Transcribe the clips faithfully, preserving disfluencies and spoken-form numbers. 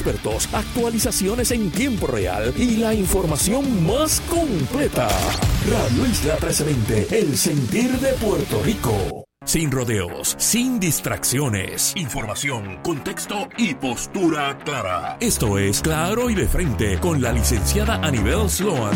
expertos, actualizaciones en tiempo real y la información más completa. Radio Isla trescientos veinte, el sentir de Puerto Rico. Sin rodeos, sin distracciones. Información, contexto y postura clara. Esto es Claro y de Frente con la licenciada Anibel Sloan.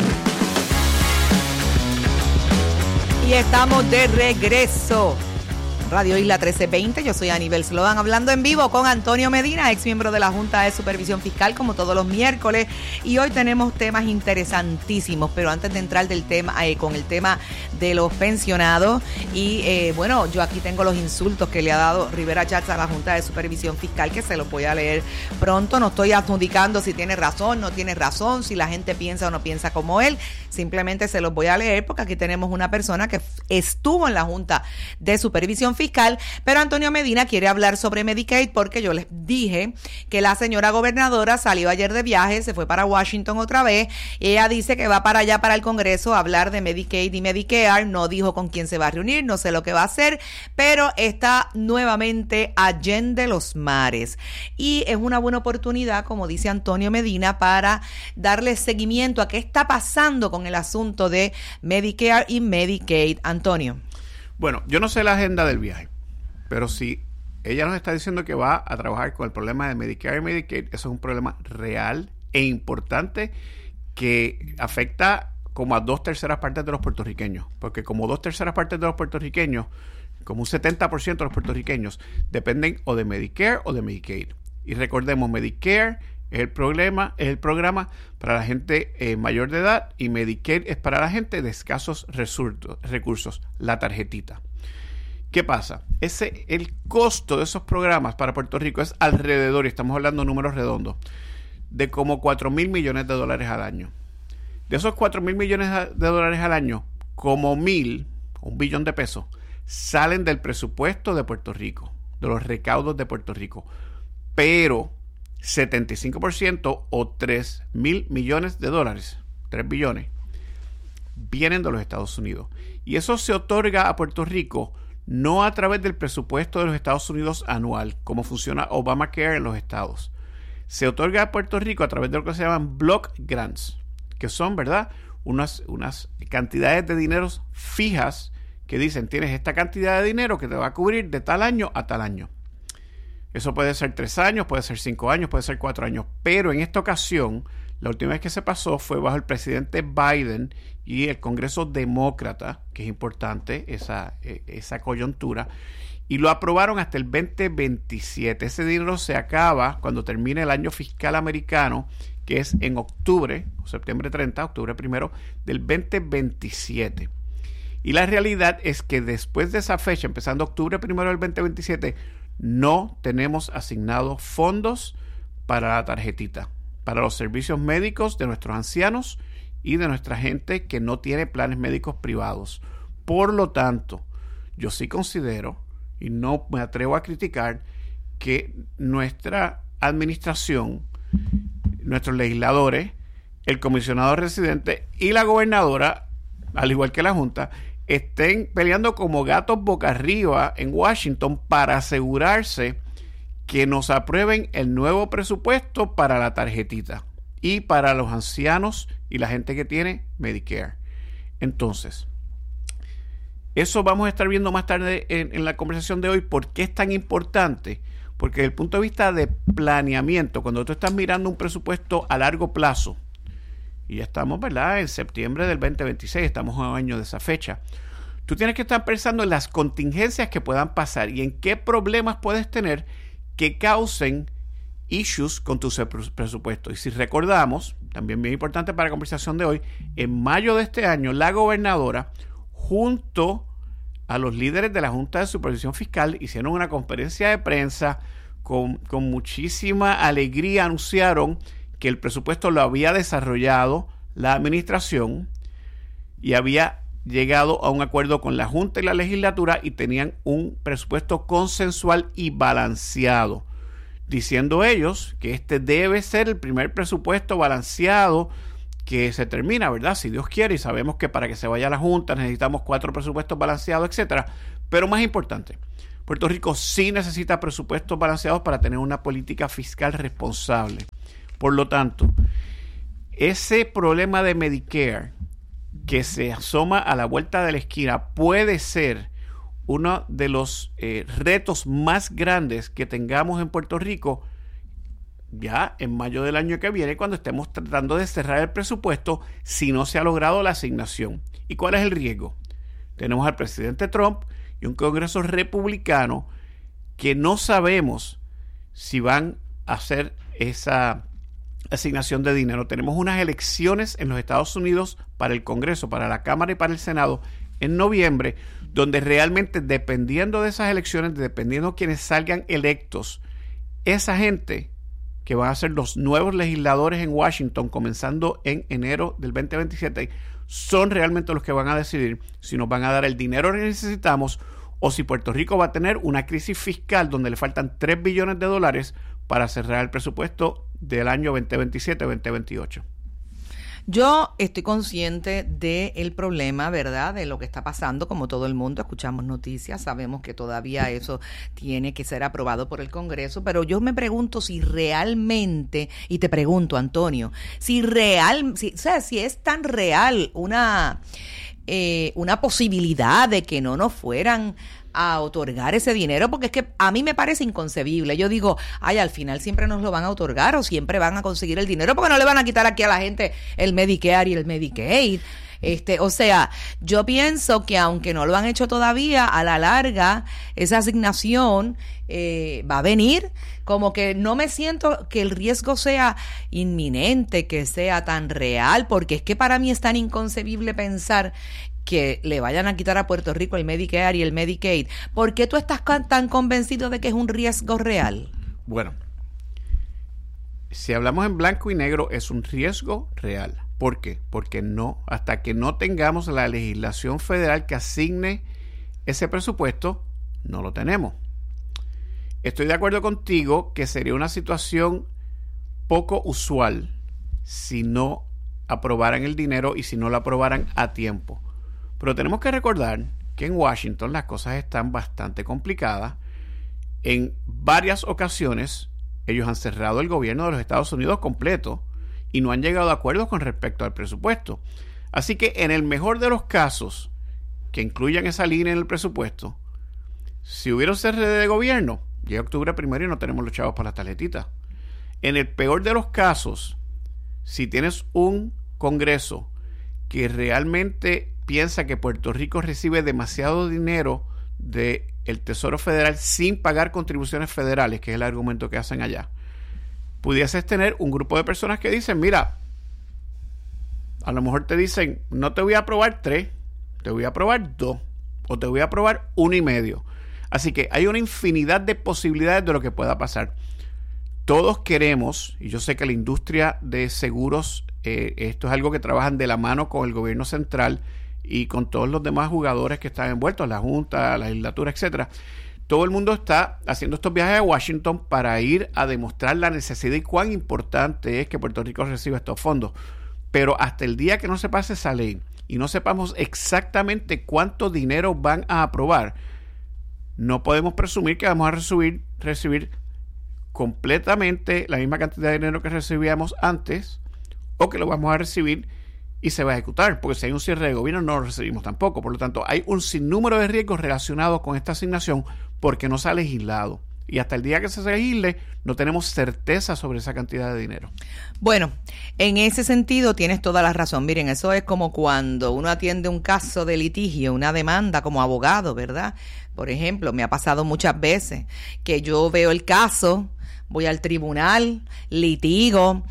Y estamos de regreso. Radio Isla trece veinte, yo soy Anibel Sloan, hablando en vivo con Antonio Medina, ex miembro de la Junta de Supervisión Fiscal, como todos los miércoles, y hoy tenemos temas interesantísimos, pero antes de entrar del tema eh, con el tema de los pensionados, y eh, bueno, yo aquí tengo los insultos que le ha dado Rivera Chats a la Junta de Supervisión Fiscal, que se los voy a leer pronto. No estoy adjudicando si tiene razón, no tiene razón, si la gente piensa o no piensa como él, simplemente se los voy a leer porque aquí tenemos una persona que estuvo en la Junta de Supervisión Fiscal. Fiscal, pero Antonio Medina quiere hablar sobre Medicaid porque yo les dije que la señora gobernadora salió ayer de viaje, se fue para Washington otra vez, y ella dice que va para allá para el Congreso a hablar de Medicaid y Medicare, no dijo con quién se va a reunir, no sé lo que va a hacer, pero está nuevamente allende los mares y es una buena oportunidad, como dice Antonio Medina, para darle seguimiento a qué está pasando con el asunto de Medicare y Medicaid. Antonio. Bueno, yo no sé la agenda del viaje, pero si ella nos está diciendo que va a trabajar con el problema de Medicare y Medicaid, eso es un problema real e importante que afecta como a dos terceras partes de los puertorriqueños, porque como dos terceras partes de los puertorriqueños, como un setenta por ciento de los puertorriqueños, dependen o de Medicare o de Medicaid. Y recordemos, Medicare es el problema, es el programa para la gente eh, mayor de edad, y Medicaid es para la gente de escasos resurtos, recursos, la tarjetita. ¿Qué pasa? Ese, el costo de esos programas para Puerto Rico es alrededor, y estamos hablando de números redondos, de como cuatro mil millones de dólares al año. De esos cuatro mil millones de dólares al año, como mil, un billón de pesos, salen del presupuesto de Puerto Rico, de los recaudos de Puerto Rico. Pero setenta y cinco por ciento o tres mil millones de dólares, tres billones, vienen de los Estados Unidos. Y eso se otorga a Puerto Rico no a través del presupuesto de los Estados Unidos anual, como funciona Obamacare en los estados. Se otorga a Puerto Rico a través de lo que se llaman block grants, que son, ¿verdad?, unas, unas cantidades de dineros fijas que dicen, tienes esta cantidad de dinero que te va a cubrir de tal año a tal año. Eso puede ser tres años, puede ser cinco años, puede ser cuatro años. Pero en esta ocasión, la última vez que se pasó fue bajo el presidente Biden y el Congreso Demócrata, que es importante esa, esa coyuntura, y lo aprobaron hasta el veinte veintisiete. Ese dinero se acaba cuando termine el año fiscal americano, que es en octubre, o septiembre treinta, octubre primero, del veinte veintisiete. Y la realidad es que después de esa fecha, empezando octubre primero del veinte veintisiete, no tenemos asignados fondos para la tarjetita, para los servicios médicos de nuestros ancianos y de nuestra gente que no tiene planes médicos privados. Por lo tanto, yo sí considero, y no me atrevo a criticar, que nuestra administración, nuestros legisladores, el comisionado residente y la gobernadora, al igual que la Junta, estén peleando como gatos boca arriba en Washington para asegurarse que nos aprueben el nuevo presupuesto para la tarjetita y para los ancianos y la gente que tiene Medicare. Entonces, eso vamos a estar viendo más tarde en, en la conversación de hoy. ¿Por qué es tan importante? Porque desde el punto de vista de planeamiento, cuando tú estás mirando un presupuesto a largo plazo, y ya estamos, ¿verdad?, en septiembre del veinte veintiséis, estamos a un año de esa fecha. Tú tienes que estar pensando en las contingencias que puedan pasar y en qué problemas puedes tener que causen issues con tu presupuesto. Y si recordamos, también bien importante para la conversación de hoy, en mayo de este año, la gobernadora, junto a los líderes de la Junta de Supervisión Fiscal, hicieron una conferencia de prensa con, con muchísima alegría, anunciaron que el presupuesto lo había desarrollado la administración y había llegado a un acuerdo con la Junta y la legislatura y tenían un presupuesto consensual y balanceado, diciendo ellos que este debe ser el primer presupuesto balanceado que se termina, ¿verdad?, si Dios quiere, y sabemos que para que se vaya a la Junta necesitamos cuatro presupuestos balanceados, etcétera. Pero más importante, Puerto Rico sí necesita presupuestos balanceados para tener una política fiscal responsable. Por lo tanto, ese problema de Medicare que se asoma a la vuelta de la esquina puede ser uno de los eh, retos más grandes que tengamos en Puerto Rico ya en mayo del año que viene, cuando estemos tratando de cerrar el presupuesto si no se ha logrado la asignación. ¿Y cuál es el riesgo? Tenemos al presidente Trump y un Congreso republicano que no sabemos si van a hacer esa asignación de dinero. Tenemos unas elecciones en los Estados Unidos para el Congreso, para la Cámara y para el Senado en noviembre, donde realmente, dependiendo de esas elecciones, dependiendo de quienes salgan electos, esa gente que van a ser los nuevos legisladores en Washington comenzando en enero del veinte veintisiete, son realmente los que van a decidir si nos van a dar el dinero que necesitamos o si Puerto Rico va a tener una crisis fiscal donde le faltan tres billones de dólares para cerrar el presupuesto del año veinte veintisiete veinte veintiocho. Yo estoy consciente del problema, ¿verdad?, de lo que está pasando, como todo el mundo. Escuchamos noticias, sabemos que todavía eso tiene que ser aprobado por el Congreso, pero yo me pregunto si realmente, y te pregunto, Antonio, si real, si, o sea, si es tan real una, eh, una posibilidad de que no nos fueran a otorgar ese dinero, porque es que a mí me parece inconcebible. Yo digo, ay, al final siempre nos lo van a otorgar o siempre van a conseguir el dinero, porque no le van a quitar aquí a la gente el Medicare y el Medicaid. Este, o sea, yo pienso que aunque no lo han hecho todavía, a la larga esa asignación eh, va a venir. Como que no me siento que el riesgo sea inminente, que sea tan real, porque es que para mí es tan inconcebible pensar que le vayan a quitar a Puerto Rico el Medicare y el Medicaid. ¿Por qué tú estás tan convencido de que es un riesgo real? Bueno, si hablamos en blanco y negro, es un riesgo real. ¿Por qué? Porque no, hasta que no tengamos la legislación federal que asigne ese presupuesto, no lo tenemos. Estoy de acuerdo contigo que sería una situación poco usual si no aprobaran el dinero y si no lo aprobaran a tiempo. Pero tenemos que recordar que en Washington las cosas están bastante complicadas. En varias ocasiones ellos han cerrado el gobierno de los Estados Unidos completo y no han llegado a acuerdos con respecto al presupuesto. Así que en el mejor de los casos que incluyan esa línea en el presupuesto, si hubiera un cierre de gobierno, llega octubre primero y no tenemos los chavos para las tarjetitas. En el peor de los casos, si tienes un Congreso que realmente piensa que Puerto Rico recibe demasiado dinero del Tesoro Federal sin pagar contribuciones federales, que es el argumento que hacen allá, pudieses tener un grupo de personas que dicen, mira, a lo mejor te dicen, no te voy a aprobar tres, te voy a aprobar dos, o te voy a aprobar uno y medio. Así que hay una infinidad de posibilidades de lo que pueda pasar. Todos queremos, y yo sé que la industria de seguros, eh, esto es algo que trabajan de la mano con el gobierno central y con todos los demás jugadores que están envueltos, la Junta, la legislatura, etcétera. Todo el mundo está haciendo estos viajes a Washington para ir a demostrar la necesidad y cuán importante es que Puerto Rico reciba estos fondos. Pero hasta el día que no se pase esa ley y no sepamos exactamente cuánto dinero van a aprobar, no podemos presumir que vamos a recibir, recibir completamente la misma cantidad de dinero que recibíamos antes, o que lo vamos a recibir y se va a ejecutar, porque si hay un cierre de gobierno no lo recibimos tampoco. Por lo tanto, hay un sinnúmero de riesgos relacionados con esta asignación porque no se ha legislado. Y hasta el día que se legisle, no tenemos certeza sobre esa cantidad de dinero. Bueno, en ese sentido tienes toda la razón. Miren, eso es como cuando uno atiende un caso de litigio, una demanda como abogado, ¿verdad? Por ejemplo, me ha pasado muchas veces que yo veo el caso, voy al tribunal, litigo,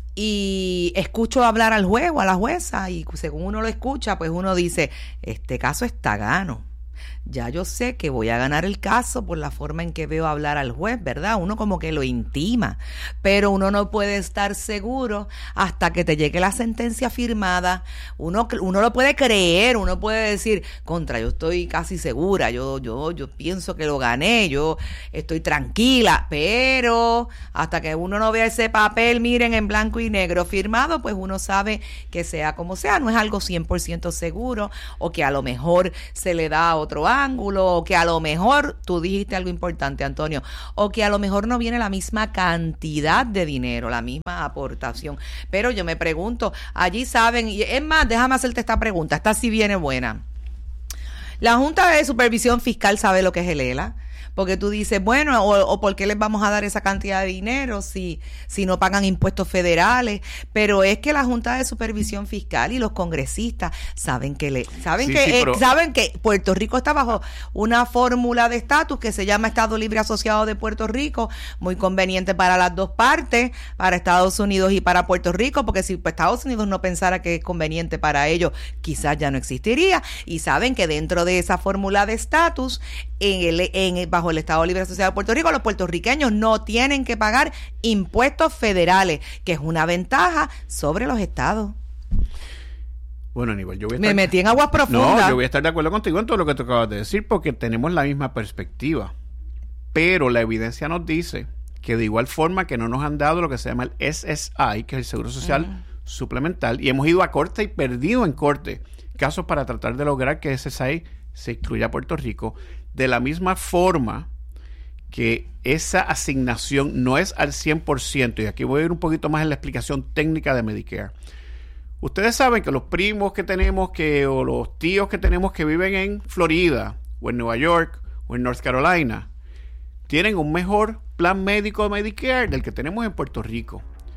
y escucho hablar al juez o a la jueza, y según uno lo escucha, pues uno dice, este caso está gano. Ya yo sé que voy a ganar el caso por la forma en que veo hablar al juez, ¿verdad? Uno como que lo intima, pero uno no puede estar seguro hasta que te llegue la sentencia firmada. Uno, uno lo puede creer, uno puede decir, contra, yo estoy casi segura, yo, yo, yo pienso que lo gané, yo estoy tranquila, pero hasta que uno no vea ese papel, miren, en blanco y negro firmado, pues uno sabe que sea como sea, no es algo cien por ciento seguro, o que a lo mejor se le da a otra otro ángulo, o que a lo mejor, tú dijiste algo importante, Antonio, o que a lo mejor no viene la misma cantidad de dinero, la misma aportación. Pero yo me pregunto, allí saben, y es más, déjame hacerte esta pregunta, esta sí viene buena. La Junta de Supervisión Fiscal sabe lo que es el E L A. Porque tú dices, bueno, o, o ¿por qué les vamos a dar esa cantidad de dinero si, si no pagan impuestos federales? Pero es que la Junta de Supervisión Fiscal y los congresistas saben que le saben sí, que sí, eh, pero... saben que Puerto Rico está bajo una fórmula de estatus que se llama Estado Libre Asociado de Puerto Rico, muy conveniente para las dos partes, para Estados Unidos y para Puerto Rico, porque si pues, Estados Unidos no pensara que es conveniente para ellos, quizás ya no existiría. Y saben que dentro de esa fórmula de estatus, en el, en el, bajo el Estado Libre Asociado de Puerto Rico, los puertorriqueños no tienen que pagar impuestos federales, que es una ventaja sobre los estados. Bueno, Aníbal, yo voy a estar... Me metí en aguas profundas. No, yo voy a estar de acuerdo contigo en todo lo que tú acabas de decir, porque tenemos la misma perspectiva. Pero la evidencia nos dice que de igual forma que no nos han dado lo que se llama el S S I, que es el Seguro Social uh-huh. Suplemental, y hemos ido a corte y perdido en corte casos para tratar de lograr que S S I se incluya a Puerto Rico. De la misma forma que esa asignación no es al cien por ciento, y aquí voy a ir un poquito más en la explicación técnica de Medicare. Ustedes saben que los primos que tenemos que o los tíos que tenemos que viven en Florida o en Nueva York o en North Carolina tienen un mejor plan médico de Medicare del que tenemos en Puerto Rico.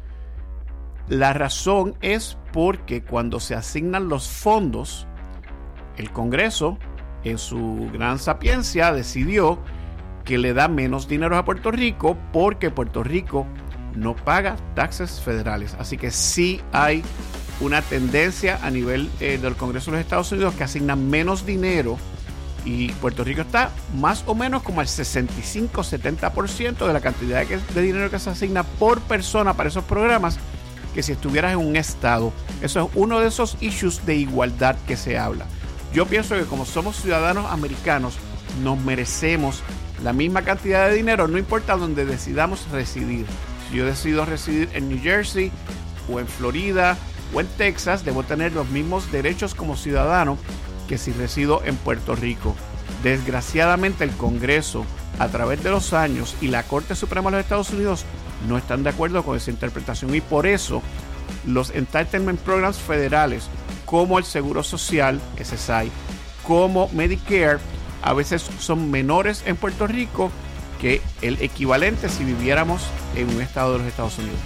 La razón es porque cuando se asignan los fondos, el Congreso, en su gran sapiencia, decidió que le da menos dinero a Puerto Rico porque Puerto Rico no paga taxes federales. Así que sí hay una tendencia a nivel eh, del Congreso de los Estados Unidos que asignan menos dinero, y Puerto Rico está más o menos como al sesenta y cinco a setenta por ciento de la cantidad de, que, de dinero que se asigna por persona para esos programas, que si estuvieras en un estado. Eso es uno de esos issues de igualdad que se habla. Yo pienso que como somos ciudadanos americanos, nos merecemos la misma cantidad de dinero, no importa dónde decidamos residir. Si yo decido residir en New Jersey o en Florida o en Texas, debo tener los mismos derechos como ciudadano que si resido en Puerto Rico. Desgraciadamente el Congreso, a través de los años, y la Corte Suprema de los Estados Unidos no están de acuerdo con esa interpretación, y por eso los entitlement programs federales como el Seguro Social, S S I, como Medicare, a veces son menores en Puerto Rico que el equivalente si viviéramos en un estado de los Estados Unidos.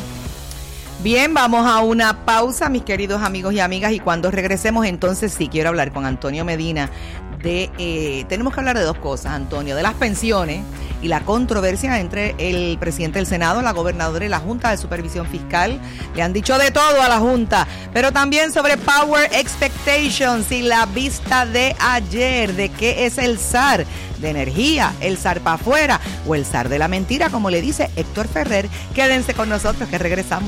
Bien, vamos a una pausa, mis queridos amigos y amigas, y cuando regresemos, entonces sí quiero hablar con Antonio Medina de, eh, tenemos que hablar de dos cosas, Antonio, de las pensiones y la controversia entre el presidente del Senado, la gobernadora y la Junta de Supervisión Fiscal. Le han dicho de todo a la Junta, pero también sobre Power Expectations y la vista de ayer, de qué es el S A R de energía, el S A R para afuera o el S A R de la mentira, como le dice Héctor Ferrer. Quédense con nosotros que regresamos.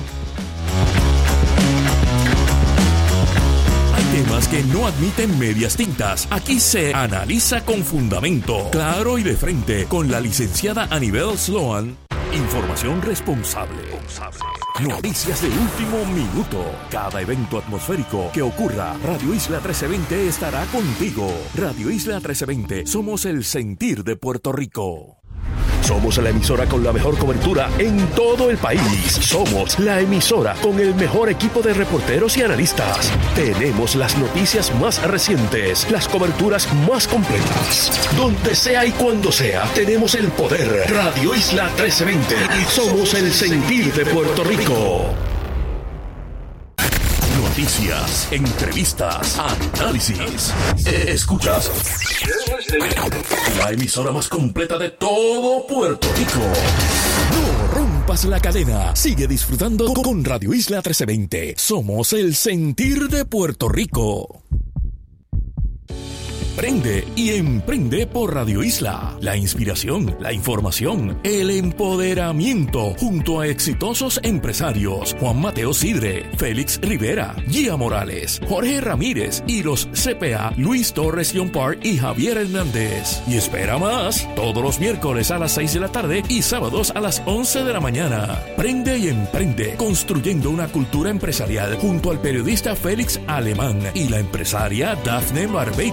Temas que no admiten medias tintas. Aquí se analiza con fundamento, claro y de frente, con la licenciada Anibel Sloan. Información responsable. Noticias de último minuto. Cada evento atmosférico que ocurra, Radio Isla trece veinte estará contigo. Radio Isla trece veinte, somos el sentir de Puerto Rico. Somos la emisora con la mejor cobertura en todo el país. Somos la emisora con el mejor equipo de reporteros y analistas. Tenemos las noticias más recientes, las coberturas más completas. Donde sea y cuando sea, tenemos el poder. Radio Isla trece veinte. Somos el sentir de Puerto Rico. Noticias, entrevistas, análisis. Escuchas la emisora más completa de todo Puerto Rico. No rompas la cadena. Sigue disfrutando con Radio Isla trece veinte. Somos el sentir de Puerto Rico. Prende y emprende por Radio Isla. La inspiración, la información, el empoderamiento, junto a exitosos empresarios Juan Mateo Sidre, Félix Rivera, Gia Morales, Jorge Ramírez y los C P A Luis Torres Yompar y Javier Hernández. Y espera más, todos los miércoles a las seis de la tarde y sábados a las once de la mañana. Prende y emprende, construyendo una cultura empresarial junto al periodista Félix Alemán y la empresaria Dafne Barbeito.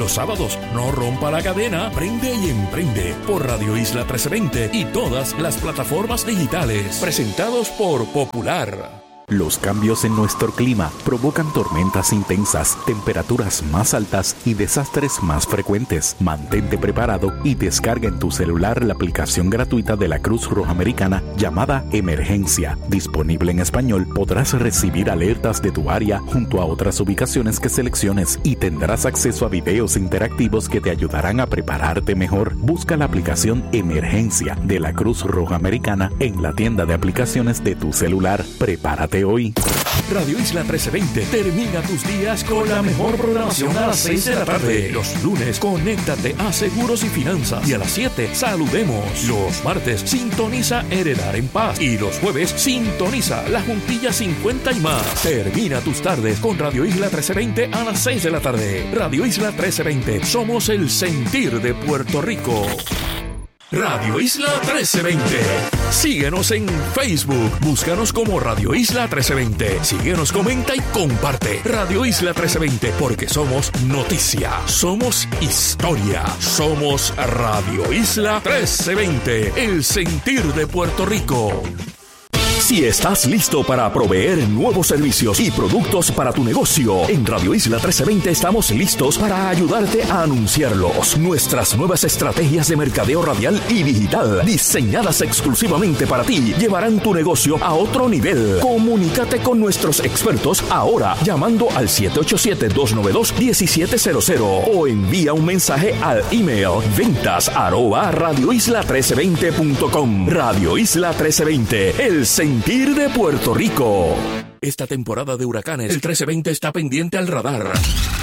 Los sábados, no rompa la cadena, prende y emprende por Radio Isla trece veinte y todas las plataformas digitales. Presentados por Popular. Los cambios en nuestro clima provocan tormentas intensas, temperaturas más altas y desastres más frecuentes. Mantente preparado y descarga en tu celular la aplicación gratuita de la Cruz Roja Americana llamada Emergencia. Disponible en español, podrás recibir alertas de tu área junto a otras ubicaciones que selecciones y tendrás acceso a videos interactivos que te ayudarán a prepararte mejor. Busca la aplicación Emergencia de la Cruz Roja Americana en la tienda de aplicaciones de tu celular. Prepárate hoy. Radio Isla trece veinte termina tus días con la mejor programación a las seis de la tarde. Los lunes, conéctate a Seguros y Finanzas. Y a las siete, saludemos. Los martes, sintoniza Heredar en Paz. Y los jueves, sintoniza La Juntilla cincuenta y más. Termina tus tardes con Radio Isla trece veinte a las seis de la tarde. Radio Isla trece veinte, somos el sentir de Puerto Rico. Radio Isla trece veinte. Síguenos en Facebook. Búscanos como Radio Isla trece veinte. Síguenos, comenta y comparte. Radio Isla trece veinte, porque somos noticia, somos historia, somos Radio Isla trece veinte, el sentir de Puerto Rico. Si estás listo para proveer nuevos servicios y productos para tu negocio, en Radio Isla trece veinte estamos listos para ayudarte a anunciarlos. Nuestras nuevas estrategias de mercadeo radial y digital, diseñadas exclusivamente para ti, llevarán tu negocio a otro nivel. Comunícate con nuestros expertos ahora llamando al siete ocho siete, dos nueve dos, uno siete cero cero o envía un mensaje al email ventas arroba radio isla trece veinte punto com. Radio Isla trece veinte, el sentir de Puerto Rico. Esta temporada de huracanes, el trece veinte está pendiente al radar.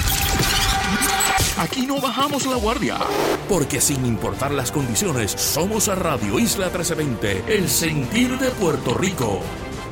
Aquí no bajamos la guardia, porque sin importar las condiciones, somos a Radio Isla trece veinte, el sentir de Puerto Rico.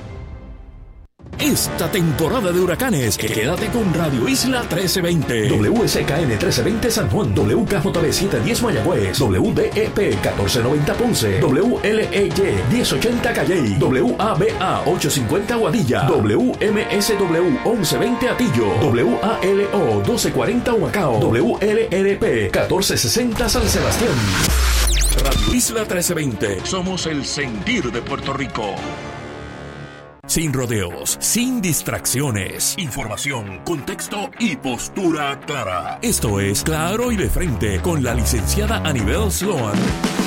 Esta temporada de huracanes, quédate con Radio Isla trece veinte. W S K N trece veinte San Juan, W K J B setecientos diez Mayagüez, W D E P catorce noventa Ponce, W L E Y diez ochenta Calley, W A B A ochocientos cincuenta Aguadilla, W M S W once veinte Atillo, W A L O doce cuarenta Humacao, W L R P catorce sesenta San Sebastián. Radio Isla trece veinte, somos el sentir de Puerto Rico. Sin rodeos, sin distracciones. Información, contexto y postura clara. Esto es Claro y de Frente con la licenciada Anibel Sloan.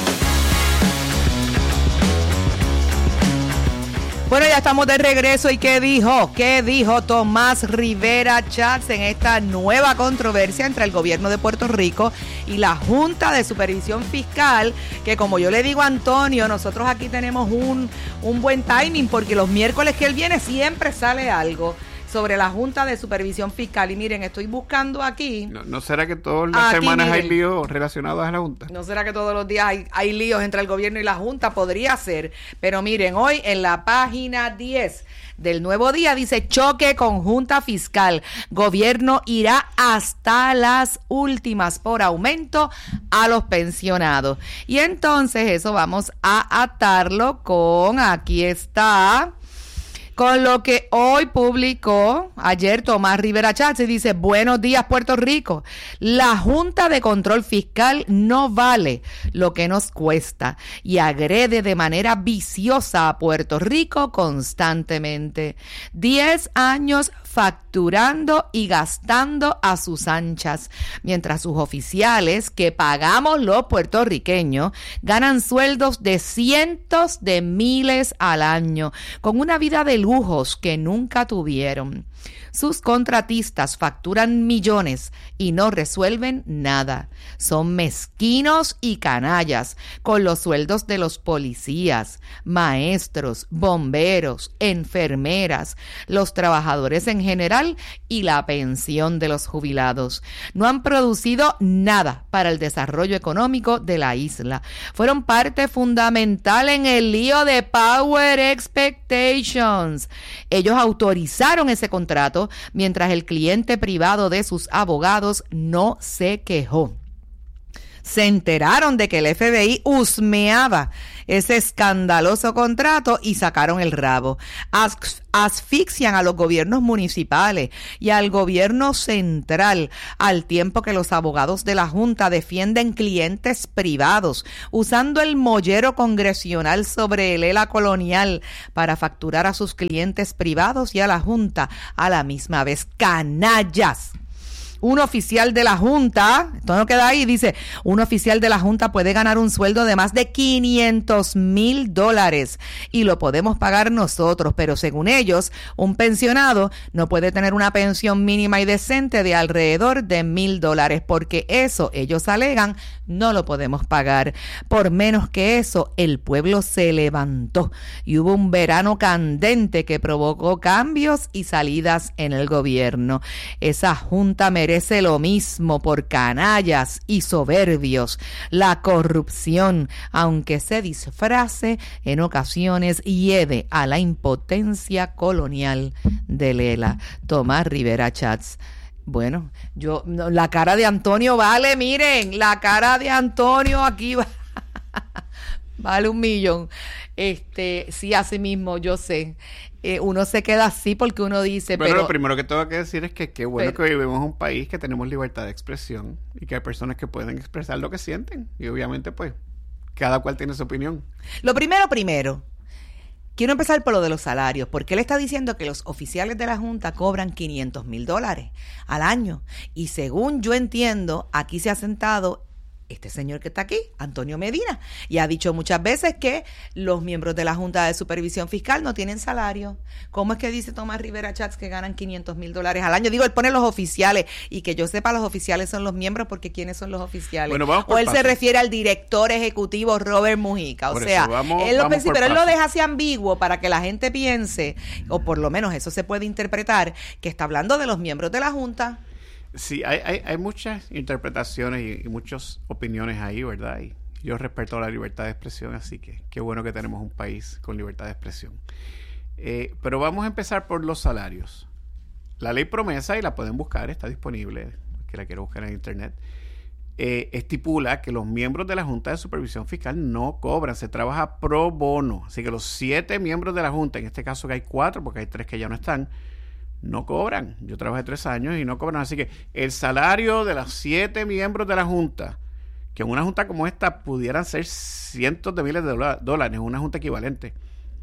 Bueno, ya estamos de regreso. ¿Y qué dijo? ¿Qué dijo Tomás Rivera Chats en esta nueva controversia entre el gobierno de Puerto Rico y la Junta de Supervisión Fiscal? Que como yo le digo a Antonio, nosotros aquí tenemos un, un buen timing, porque los miércoles que él viene siempre sale algo sobre la Junta de Supervisión Fiscal. Y miren, estoy buscando aquí. ¿No, no será que todas las aquí, semanas miren, hay líos relacionados a la Junta? ¿No será que todos los días hay, hay líos entre el gobierno y la Junta? Podría ser. Pero miren, hoy en la página diez del Nuevo Día dice: choque con Junta Fiscal. Gobierno irá hasta las últimas por aumento a los pensionados. Y entonces eso vamos a atarlo con, aquí está, con lo que hoy publicó ayer Tomás Rivera Chats, y dice: buenos días, Puerto Rico. La Junta de Control Fiscal no vale lo que nos cuesta y agrede de manera viciosa a Puerto Rico constantemente. Diez años facturando y gastando a sus anchas, mientras sus oficiales, que pagamos los puertorriqueños, ganan sueldos de cientos de miles al año, con una vida de lujos que nunca tuvieron. Sus contratistas facturan millones y no resuelven nada. Son mezquinos y canallas con los sueldos de los policías, maestros, bomberos, enfermeras, los trabajadores en general y la pensión de los jubilados. No han producido nada para el desarrollo económico de la isla. Fueron parte fundamental en el lío de Power Expectations. Ellos autorizaron ese contrato mientras el cliente privado de sus abogados no se quejó. se enteraron de que el F B I husmeaba ese escandaloso contrato y sacaron el rabo. As- asfixian a los gobiernos municipales y al gobierno central, al tiempo que los abogados de la Junta defienden clientes privados, usando el mollero congresional sobre el E L A colonial para facturar a sus clientes privados y a la Junta a la misma vez. ¡Canallas! Un oficial de la Junta, esto no queda ahí, dice, un oficial de la Junta puede ganar un sueldo de más de quinientos mil dólares y lo podemos pagar nosotros, pero según ellos, un pensionado no puede tener una pensión mínima y decente de alrededor de mil dólares, porque eso, ellos alegan, no lo podemos pagar. Por menos que eso, el pueblo se levantó y hubo un verano candente que provocó cambios y salidas en el gobierno. Esa Junta merece merece lo mismo por canallas y soberbios. La corrupción, aunque se disfrace, en ocasiones hiede a la impotencia colonial de Lela. Tomás Rivera Chats. Bueno, yo, no, la cara de Antonio vale, miren, la cara de Antonio aquí va, vale un millón. Este, sí, así mismo, yo sé. Eh, uno se queda así porque uno dice, bueno, pero... lo primero que tengo que decir es que qué bueno pero, que vivimos en un país que tenemos libertad de expresión y que hay personas que pueden expresar lo que sienten. Y obviamente, pues, cada cual tiene su opinión. Lo primero, primero, quiero empezar por lo de los salarios, porque él está diciendo que los oficiales de la Junta cobran quinientos mil dólares al año. Y según yo entiendo, aquí se ha sentado este señor que está aquí, Antonio Medina, y ha dicho muchas veces que los miembros de la Junta de Supervisión Fiscal no tienen salario. ¿Cómo es que dice Tomás Rivera Chats que ganan quinientos mil dólares al año? Digo, él pone los oficiales, y que yo sepa, los oficiales son los miembros, porque ¿quiénes son los oficiales? Bueno, vamos por o él pasos. Se refiere al director ejecutivo Robert Mujica. O por sea, eso, vamos, él, lo, vamos pero él lo pasos. deja así ambiguo para que la gente piense, o por lo menos eso se puede interpretar, que está hablando de los miembros de la Junta. Sí, hay, hay, hay muchas interpretaciones y, y muchas opiniones ahí, ¿verdad? Y yo respeto la libertad de expresión, así que qué bueno que tenemos un país con libertad de expresión. Eh, pero vamos a empezar por los salarios. La ley promesa, y la pueden buscar, está disponible, que la quiero buscar en internet, eh, estipula que los miembros de la Junta de Supervisión Fiscal no cobran, se trabaja pro bono. Así que los siete miembros de la Junta, en este caso que hay cuatro, porque hay tres que ya no están, no cobran. Yo trabajé tres años y no cobran. Así que el salario de los siete miembros de la Junta, que en una Junta como esta pudieran ser cientos de miles de dólares, una Junta equivalente,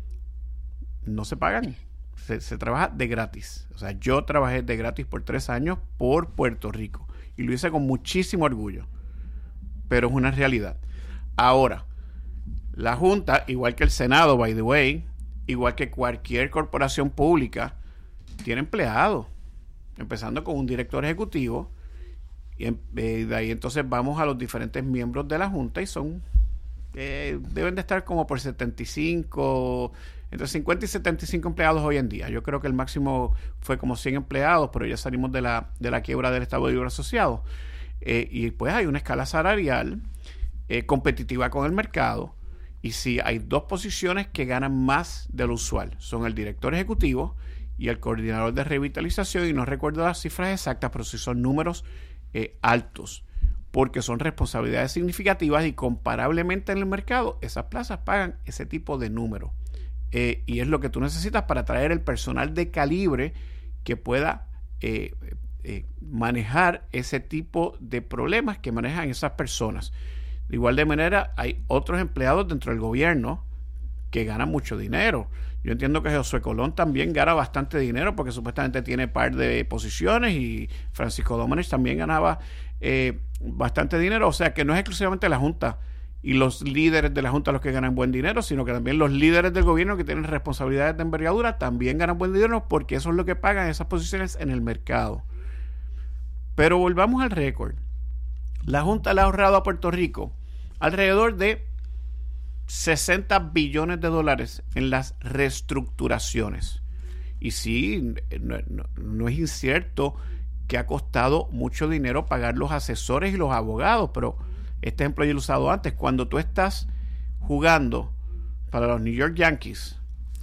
no se pagan. Se, se trabaja de gratis. O sea, yo trabajé de gratis por tres años por Puerto Rico y lo hice con muchísimo orgullo. Pero es una realidad. Ahora, la Junta, igual que el Senado, by the way, igual que cualquier corporación pública, tiene empleados, empezando con un director ejecutivo, y eh, de ahí entonces vamos a los diferentes miembros de la Junta, y son, eh, deben de estar como por setenta y cinco, entre cincuenta y setenta y cinco empleados hoy en día. Yo creo que el máximo fue como cien empleados, pero ya salimos de la, de la quiebra del Estado Libre Asociado. Eh, y pues hay una escala salarial eh, competitiva con el mercado, y sí hay dos posiciones que ganan más de lo usual, son el director ejecutivo y el coordinador de revitalización, y no recuerdo las cifras exactas, pero sí son números eh, altos, porque son responsabilidades significativas y comparablemente en el mercado esas plazas pagan ese tipo de número, eh, y es lo que tú necesitas para traer el personal de calibre que pueda eh, eh, manejar ese tipo de problemas que manejan esas personas. De igual de manera, hay otros empleados dentro del gobierno que ganan mucho dinero. Yo entiendo que Josué Colón también gana bastante dinero porque supuestamente tiene par de posiciones, y Francisco Domenech también ganaba eh, bastante dinero. O sea que no es exclusivamente la Junta y los líderes de la Junta los que ganan buen dinero, sino que también los líderes del gobierno que tienen responsabilidades de envergadura también ganan buen dinero, porque eso es lo que pagan esas posiciones en el mercado. Pero volvamos al récord. La Junta le ha ahorrado a Puerto Rico alrededor de sesenta billones de dólares en las reestructuraciones. Y sí, no, no, no es incierto que ha costado mucho dinero pagar los asesores y los abogados, pero este ejemplo yo lo he usado antes. Cuando tú estás jugando para los New York Yankees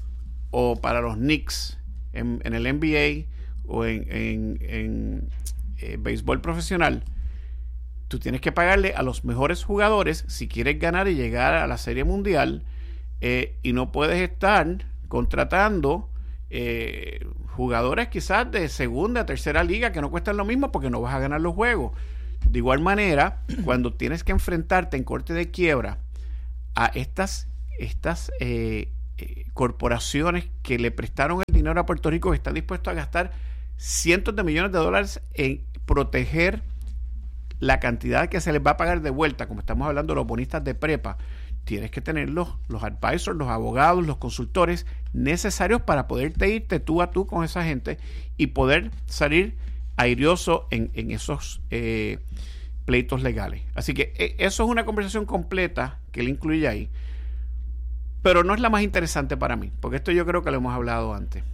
o para los Knicks en, en el N B A o en, en, en eh, béisbol profesional, tú tienes que pagarle a los mejores jugadores si quieres ganar y llegar a la Serie Mundial, eh, y no puedes estar contratando eh, jugadores quizás de segunda, tercera liga que no cuestan lo mismo porque no vas a ganar los juegos. De igual manera, cuando tienes que enfrentarte en corte de quiebra a estas, estas eh, eh, corporaciones que le prestaron el dinero a Puerto Rico, que están dispuestos a gastar cientos de millones de dólares en proteger la cantidad que se les va a pagar de vuelta, como estamos hablando de los bonistas de prepa, tienes que tener los, los advisors, los abogados, los consultores necesarios para poderte irte tú a tú con esa gente y poder salir airioso en, en esos eh, pleitos legales. Así que eh, eso es una conversación completa que él incluye ahí, pero no es la más interesante para mí, porque esto yo creo que lo hemos hablado antes.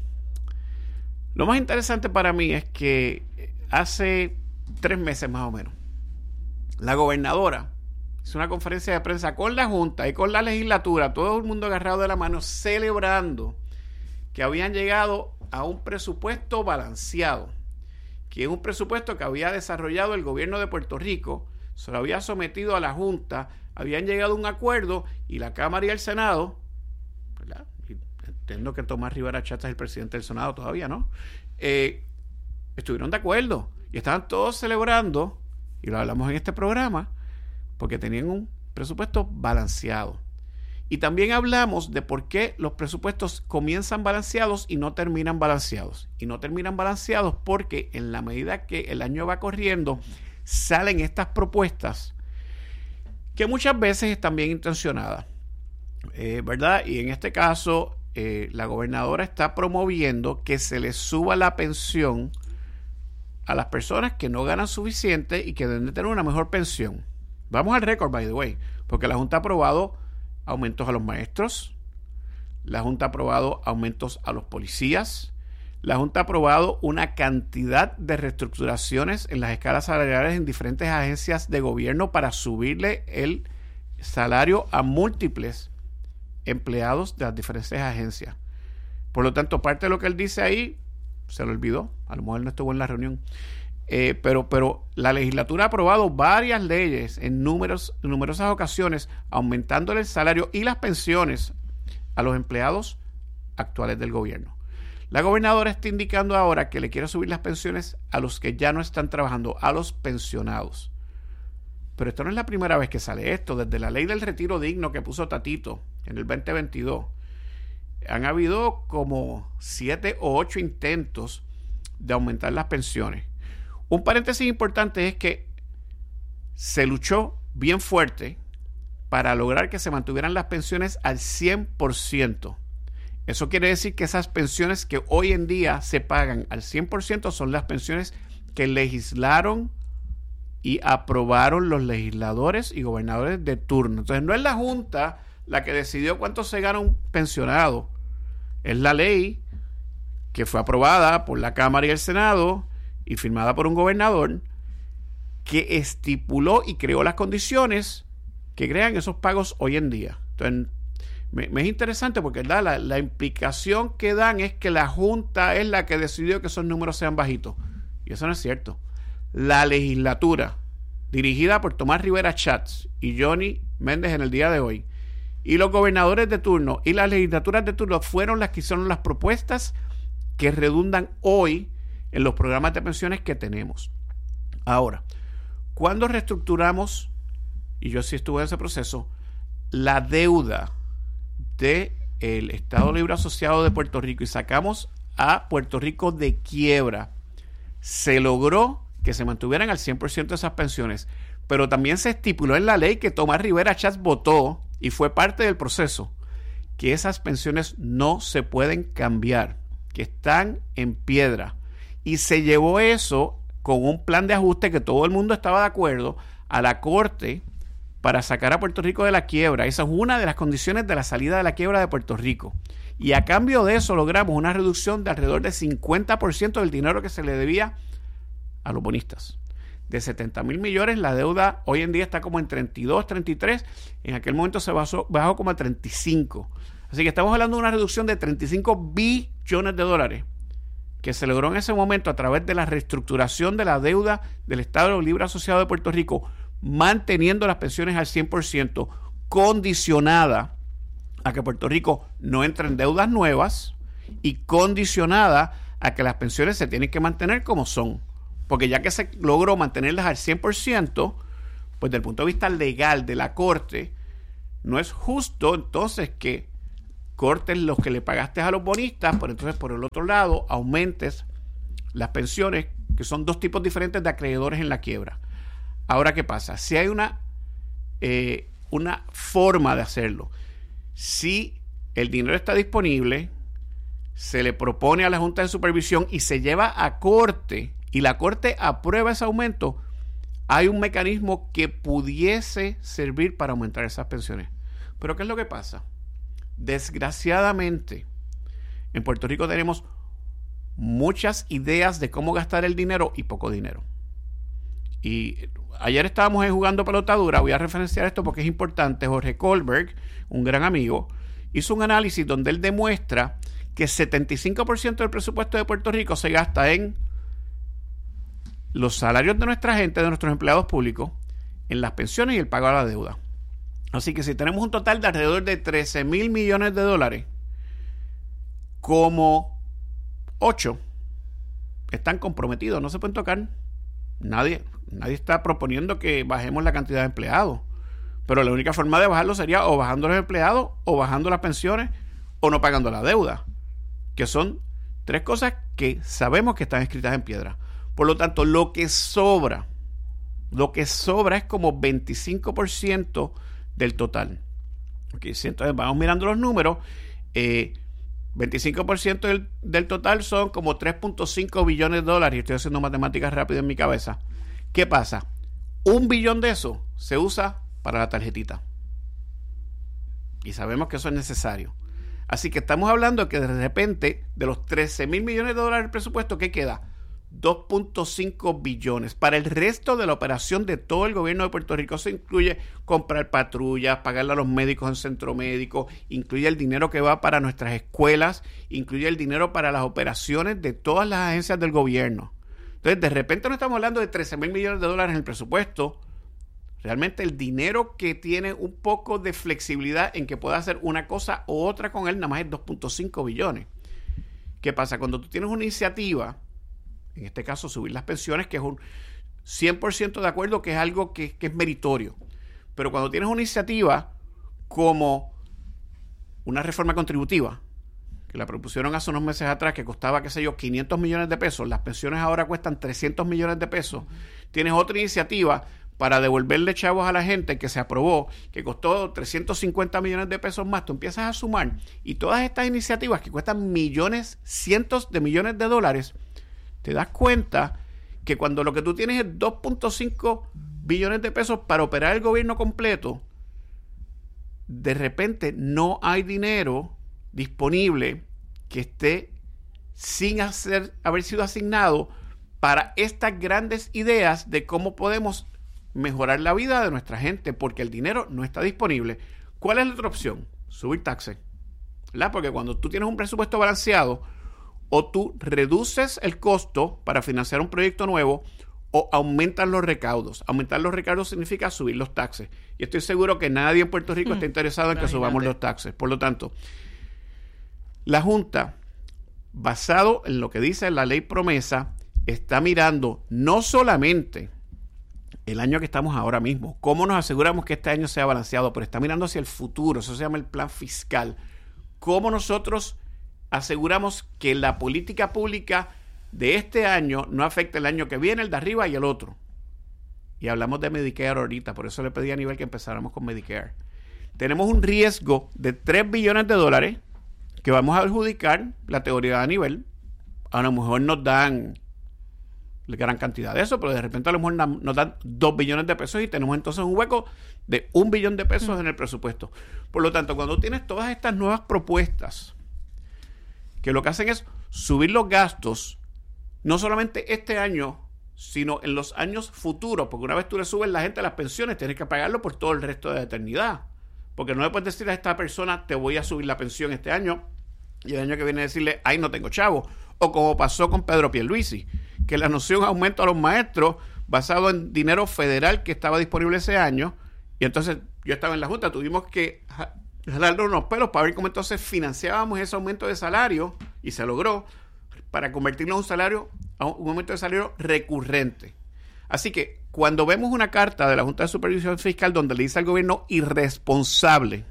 Lo más interesante para mí es que hace tres meses más o menos, la gobernadora hizo una conferencia de prensa con la Junta y con la legislatura, todo el mundo agarrado de la mano, celebrando que habían llegado a un presupuesto balanceado, que es un presupuesto que había desarrollado el gobierno de Puerto Rico, se lo había sometido a la Junta, habían llegado a un acuerdo y la Cámara y el Senado, ¿verdad? Y entiendo que Tomás Rivera Chatz es el presidente del Senado todavía, ¿no? Eh, estuvieron de acuerdo y estaban todos celebrando, y lo hablamos en este programa, porque tenían un presupuesto balanceado. Y también hablamos de por qué los presupuestos comienzan balanceados y no terminan balanceados. Y no terminan balanceados porque en la medida que el año va corriendo, salen estas propuestas que muchas veces están bien intencionadas, eh, ¿verdad? Y en este caso, eh, la gobernadora está promoviendo que se les suba la pensión a las personas que no ganan suficiente y que deben de tener una mejor pensión. Vamos al récord, by the way, porque la Junta ha aprobado aumentos a los maestros, la Junta ha aprobado aumentos a los policías, la Junta ha aprobado una cantidad de reestructuraciones en las escalas salariales en diferentes agencias de gobierno para subirle el salario a múltiples empleados de las diferentes agencias. Por lo tanto, parte de lo que él dice ahí se lo olvidó, a lo mejor no estuvo en la reunión. Eh, pero, pero la legislatura ha aprobado varias leyes en, números, en numerosas ocasiones, aumentándole el salario y las pensiones a los empleados actuales del gobierno. La gobernadora está indicando ahora que le quiere subir las pensiones a los que ya no están trabajando, a los pensionados. Pero esto no es la primera vez que sale esto. Desde la ley del retiro digno que puso Tatito en el veinte veintidós, han habido como siete o ocho intentos de aumentar las pensiones. Un paréntesis importante es que se luchó bien fuerte para lograr que se mantuvieran las pensiones al cien por ciento. Eso quiere decir que esas pensiones que hoy en día se pagan al cien por ciento son las pensiones que legislaron y aprobaron los legisladores y gobernadores de turno. Entonces no es la Junta la que decidió cuánto se gana un pensionado. Es la ley que fue aprobada por la Cámara y el Senado y firmada por un gobernador que estipuló y creó las condiciones que crean esos pagos hoy en día. Entonces, me, me es interesante porque ¿verdad? La, la implicación que dan es que la Junta es la que decidió que esos números sean bajitos. Y eso no es cierto. La legislatura, dirigida por Tomás Rivera Chatz y Johnny Méndez en el día de hoy, y los gobernadores de turno y las legislaturas de turno fueron las que hicieron las propuestas que redundan hoy en los programas de pensiones que tenemos. Ahora, cuando reestructuramos, y yo sí estuve en ese proceso, la deuda del Estado Libre Asociado de Puerto Rico y sacamos a Puerto Rico de quiebra, se logró que se mantuvieran al cien por ciento esas pensiones, pero también se estipuló en la ley que Tomás Rivera Chatz votó y fue parte del proceso, que esas pensiones no se pueden cambiar, que están en piedra. Y se llevó eso con un plan de ajuste que todo el mundo estaba de acuerdo a la Corte para sacar a Puerto Rico de la quiebra. Esa es una de las condiciones de la salida de la quiebra de Puerto Rico. Y a cambio de eso logramos una reducción de alrededor del cincuenta por ciento del dinero que se le debía a los bonistas. De setenta mil millones, la deuda hoy en día está como en treinta y dos, treinta y tres. En aquel momento se bajó, bajó como a treinta y cinco. Así que estamos hablando de una reducción de treinta y cinco billones de dólares que se logró en ese momento a través de la reestructuración de la deuda del Estado Libre Asociado de Puerto Rico manteniendo las pensiones al cien por ciento, condicionada a que Puerto Rico no entre en deudas nuevas y condicionada a que las pensiones se tienen que mantener como son. Porque ya que se logró mantenerlas al cien por ciento, pues desde el punto de vista legal de la Corte, no es justo entonces que cortes los que le pagaste a los bonistas, pero entonces por el otro lado aumentes las pensiones, que son dos tipos diferentes de acreedores en la quiebra. Ahora, ¿qué pasa? Si hay una, eh, una forma de hacerlo, si el dinero está disponible, se le propone a la Junta de Supervisión y se lleva a Corte, y la Corte aprueba ese aumento, hay un mecanismo que pudiese servir para aumentar esas pensiones. Pero ¿qué es lo que pasa? Desgraciadamente, en Puerto Rico tenemos muchas ideas de cómo gastar el dinero y poco dinero. Y ayer estábamos jugando pelotadura, voy a referenciar esto porque es importante. Jorge Kohlberg, un gran amigo, hizo un análisis donde él demuestra que setenta y cinco por ciento del presupuesto de Puerto Rico se gasta en los salarios de nuestra gente, de nuestros empleados públicos, en las pensiones y el pago a la deuda. Así que si tenemos un total de alrededor de trece mil millones de dólares, como ocho están comprometidos, no se pueden tocar. Nadie, nadie está proponiendo que bajemos la cantidad de empleados, pero la única forma de bajarlo sería o bajando los empleados, o bajando las pensiones, o no pagando la deuda, que son tres cosas que sabemos que están escritas en piedra. Por lo tanto, lo que sobra, lo que sobra es como veinticinco por ciento del total. Okay, si entonces vamos mirando los números, eh, veinticinco por ciento del, del total son como tres punto cinco billones de dólares. Y estoy haciendo matemáticas rápido en mi cabeza. ¿Qué pasa? Un billón de eso se usa para la tarjetita. Y sabemos que eso es necesario. Así que estamos hablando de que de repente, de los trece mil millones de dólares del presupuesto, ¿qué queda? dos punto cinco billones. Para el resto de la operación de todo el gobierno de Puerto Rico se incluye comprar patrullas, pagarle a los médicos en centro médico, incluye el dinero que va para nuestras escuelas, incluye el dinero para las operaciones de todas las agencias del gobierno. Entonces, de repente no estamos hablando de trece mil millones de dólares en el presupuesto. Realmente el dinero que tiene un poco de flexibilidad en que pueda hacer una cosa u otra con él, nada más es dos punto cinco billones. ¿Qué pasa? Cuando tú tienes una iniciativa, en este caso subir las pensiones, que es un cien por ciento de acuerdo, que es algo que, que es meritorio, pero cuando tienes una iniciativa como una reforma contributiva, que la propusieron hace unos meses atrás, que costaba, qué sé yo, quinientos millones de pesos, las pensiones ahora cuestan trescientos millones de pesos, tienes otra iniciativa para devolverle chavos a la gente que se aprobó, que costó trescientos cincuenta millones de pesos más, tú empiezas a sumar, y todas estas iniciativas que cuestan millones, cientos de millones de dólares, te das cuenta que cuando lo que tú tienes es dos punto cinco billones de pesos para operar el gobierno completo, de repente no hay dinero disponible que esté sin hacer, haber sido asignado para estas grandes ideas de cómo podemos mejorar la vida de nuestra gente, porque el dinero no está disponible. ¿Cuál es la otra opción? Subir taxes, ¿verdad? Porque cuando tú tienes un presupuesto balanceado, o tú reduces el costo para financiar un proyecto nuevo, o aumentas los recaudos. Aumentar los recaudos significa subir los taxes. Y estoy seguro que nadie en Puerto Rico mm, está interesado en que subamos los taxes. Por lo tanto, la Junta, basado en lo que dice la ley promesa, está mirando no solamente el año que estamos ahora mismo, cómo nos aseguramos que este año sea balanceado, pero está mirando hacia el futuro. Eso se llama el plan fiscal. Cómo nosotros aseguramos que la política pública de este año no afecte el año que viene, el de arriba y el otro. Y hablamos de Medicare ahorita, por eso le pedí a Aníbal que empezáramos con Medicare. Tenemos un riesgo de tres billones de dólares que vamos a adjudicar, la teoría de Aníbal. A lo mejor nos dan gran cantidad de eso, pero de repente a lo mejor nos dan dos billones de pesos y tenemos entonces un hueco de un billón de pesos en el presupuesto. Por lo tanto, cuando tienes todas estas nuevas propuestas que lo que hacen es subir los gastos, no solamente este año, sino en los años futuros, porque una vez tú le subes la gente a las pensiones, tienes que pagarlo por todo el resto de la eternidad, porque no le puedes decir a esta persona, te voy a subir la pensión este año, y el año que viene decirle, ay, no tengo chavo, o como pasó con Pedro Pierluisi, que le anunció un aumento a los maestros, basado en dinero federal que estaba disponible ese año, y entonces yo estaba en la Junta, tuvimos que jalarnos unos pelos para ver cómo entonces financiábamos ese aumento de salario, y se logró, para convertirlo en un salario, a un aumento de salario recurrente. Así que cuando vemos una carta de la Junta de Supervisión Fiscal donde le dice al gobierno irresponsable,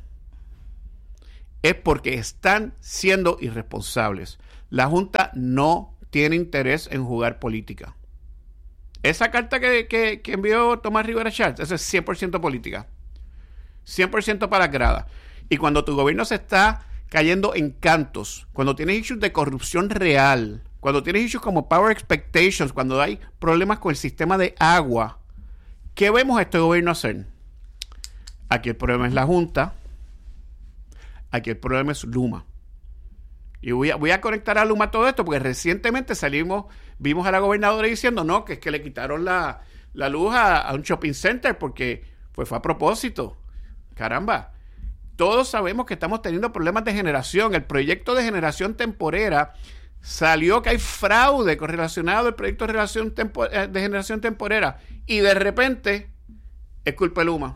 es porque están siendo irresponsables. La Junta no tiene interés en jugar política. Esa carta que, que, que envió Tomás Rivera Schatz, eso es cien por ciento política. cien por ciento para las gradas. Y cuando tu gobierno se está cayendo en cantos, cuando tienes issues de corrupción real, cuando tienes issues como Power Expectations, cuando hay problemas con el sistema de agua, ¿qué vemos a este gobierno hacer? Aquí el problema es la Junta, aquí el problema es Luma. Y voy a, voy a conectar a Luma todo esto, porque recientemente salimos, vimos a la gobernadora diciendo, no, que es que le quitaron la, la luz a, a un shopping center, porque pues fue a propósito. Caramba, todos sabemos que estamos teniendo problemas de generación. El proyecto de generación temporera salió que hay fraude correlacionado al proyecto de, relación tempo, de generación temporera, y de repente es culpa de Luma.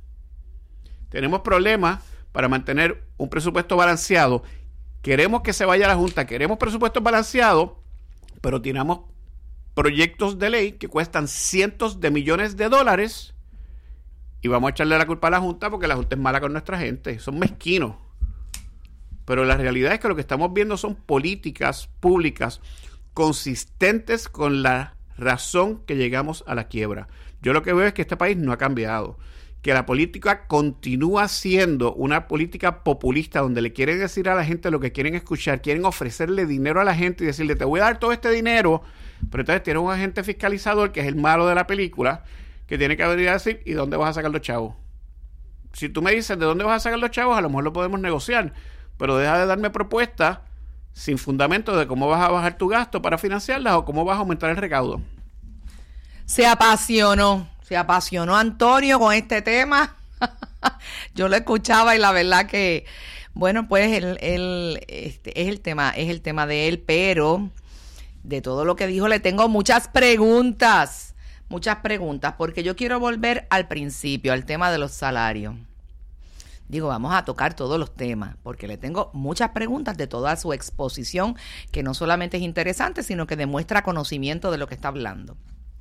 Tenemos problemas para mantener un presupuesto balanceado. Queremos que se vaya a la Junta, queremos presupuesto balanceado, pero tenemos proyectos de ley que cuestan cientos de millones de dólares y vamos a echarle la culpa a la Junta porque la Junta es mala con nuestra gente. Son mezquinos. Pero la realidad es que lo que estamos viendo son políticas públicas consistentes con la razón que llegamos a la quiebra. Yo lo que veo es que este país no ha cambiado, que la política continúa siendo una política populista donde le quieren decir a la gente lo que quieren escuchar, quieren ofrecerle dinero a la gente y decirle, te voy a dar todo este dinero, pero entonces tiene un agente fiscalizador que es el malo de la película, que tiene que venir a decir, ¿y dónde vas a sacar los chavos? Si tú me dices de dónde vas a sacar los chavos, a lo mejor lo podemos negociar, pero deja de darme propuestas sin fundamento de cómo vas a bajar tu gasto para financiarlas o cómo vas a aumentar el recaudo. Se apasionó, se apasionó Antonio con este tema. Yo lo escuchaba y la verdad que, bueno, pues el, el, este, es el tema, es el tema de él, pero de todo lo que dijo le tengo muchas preguntas. Muchas preguntas, porque yo quiero volver al principio, al tema de los salarios. Digo, vamos a tocar todos los temas, porque le tengo muchas preguntas de toda su exposición, que no solamente es interesante, sino que demuestra conocimiento de lo que está hablando.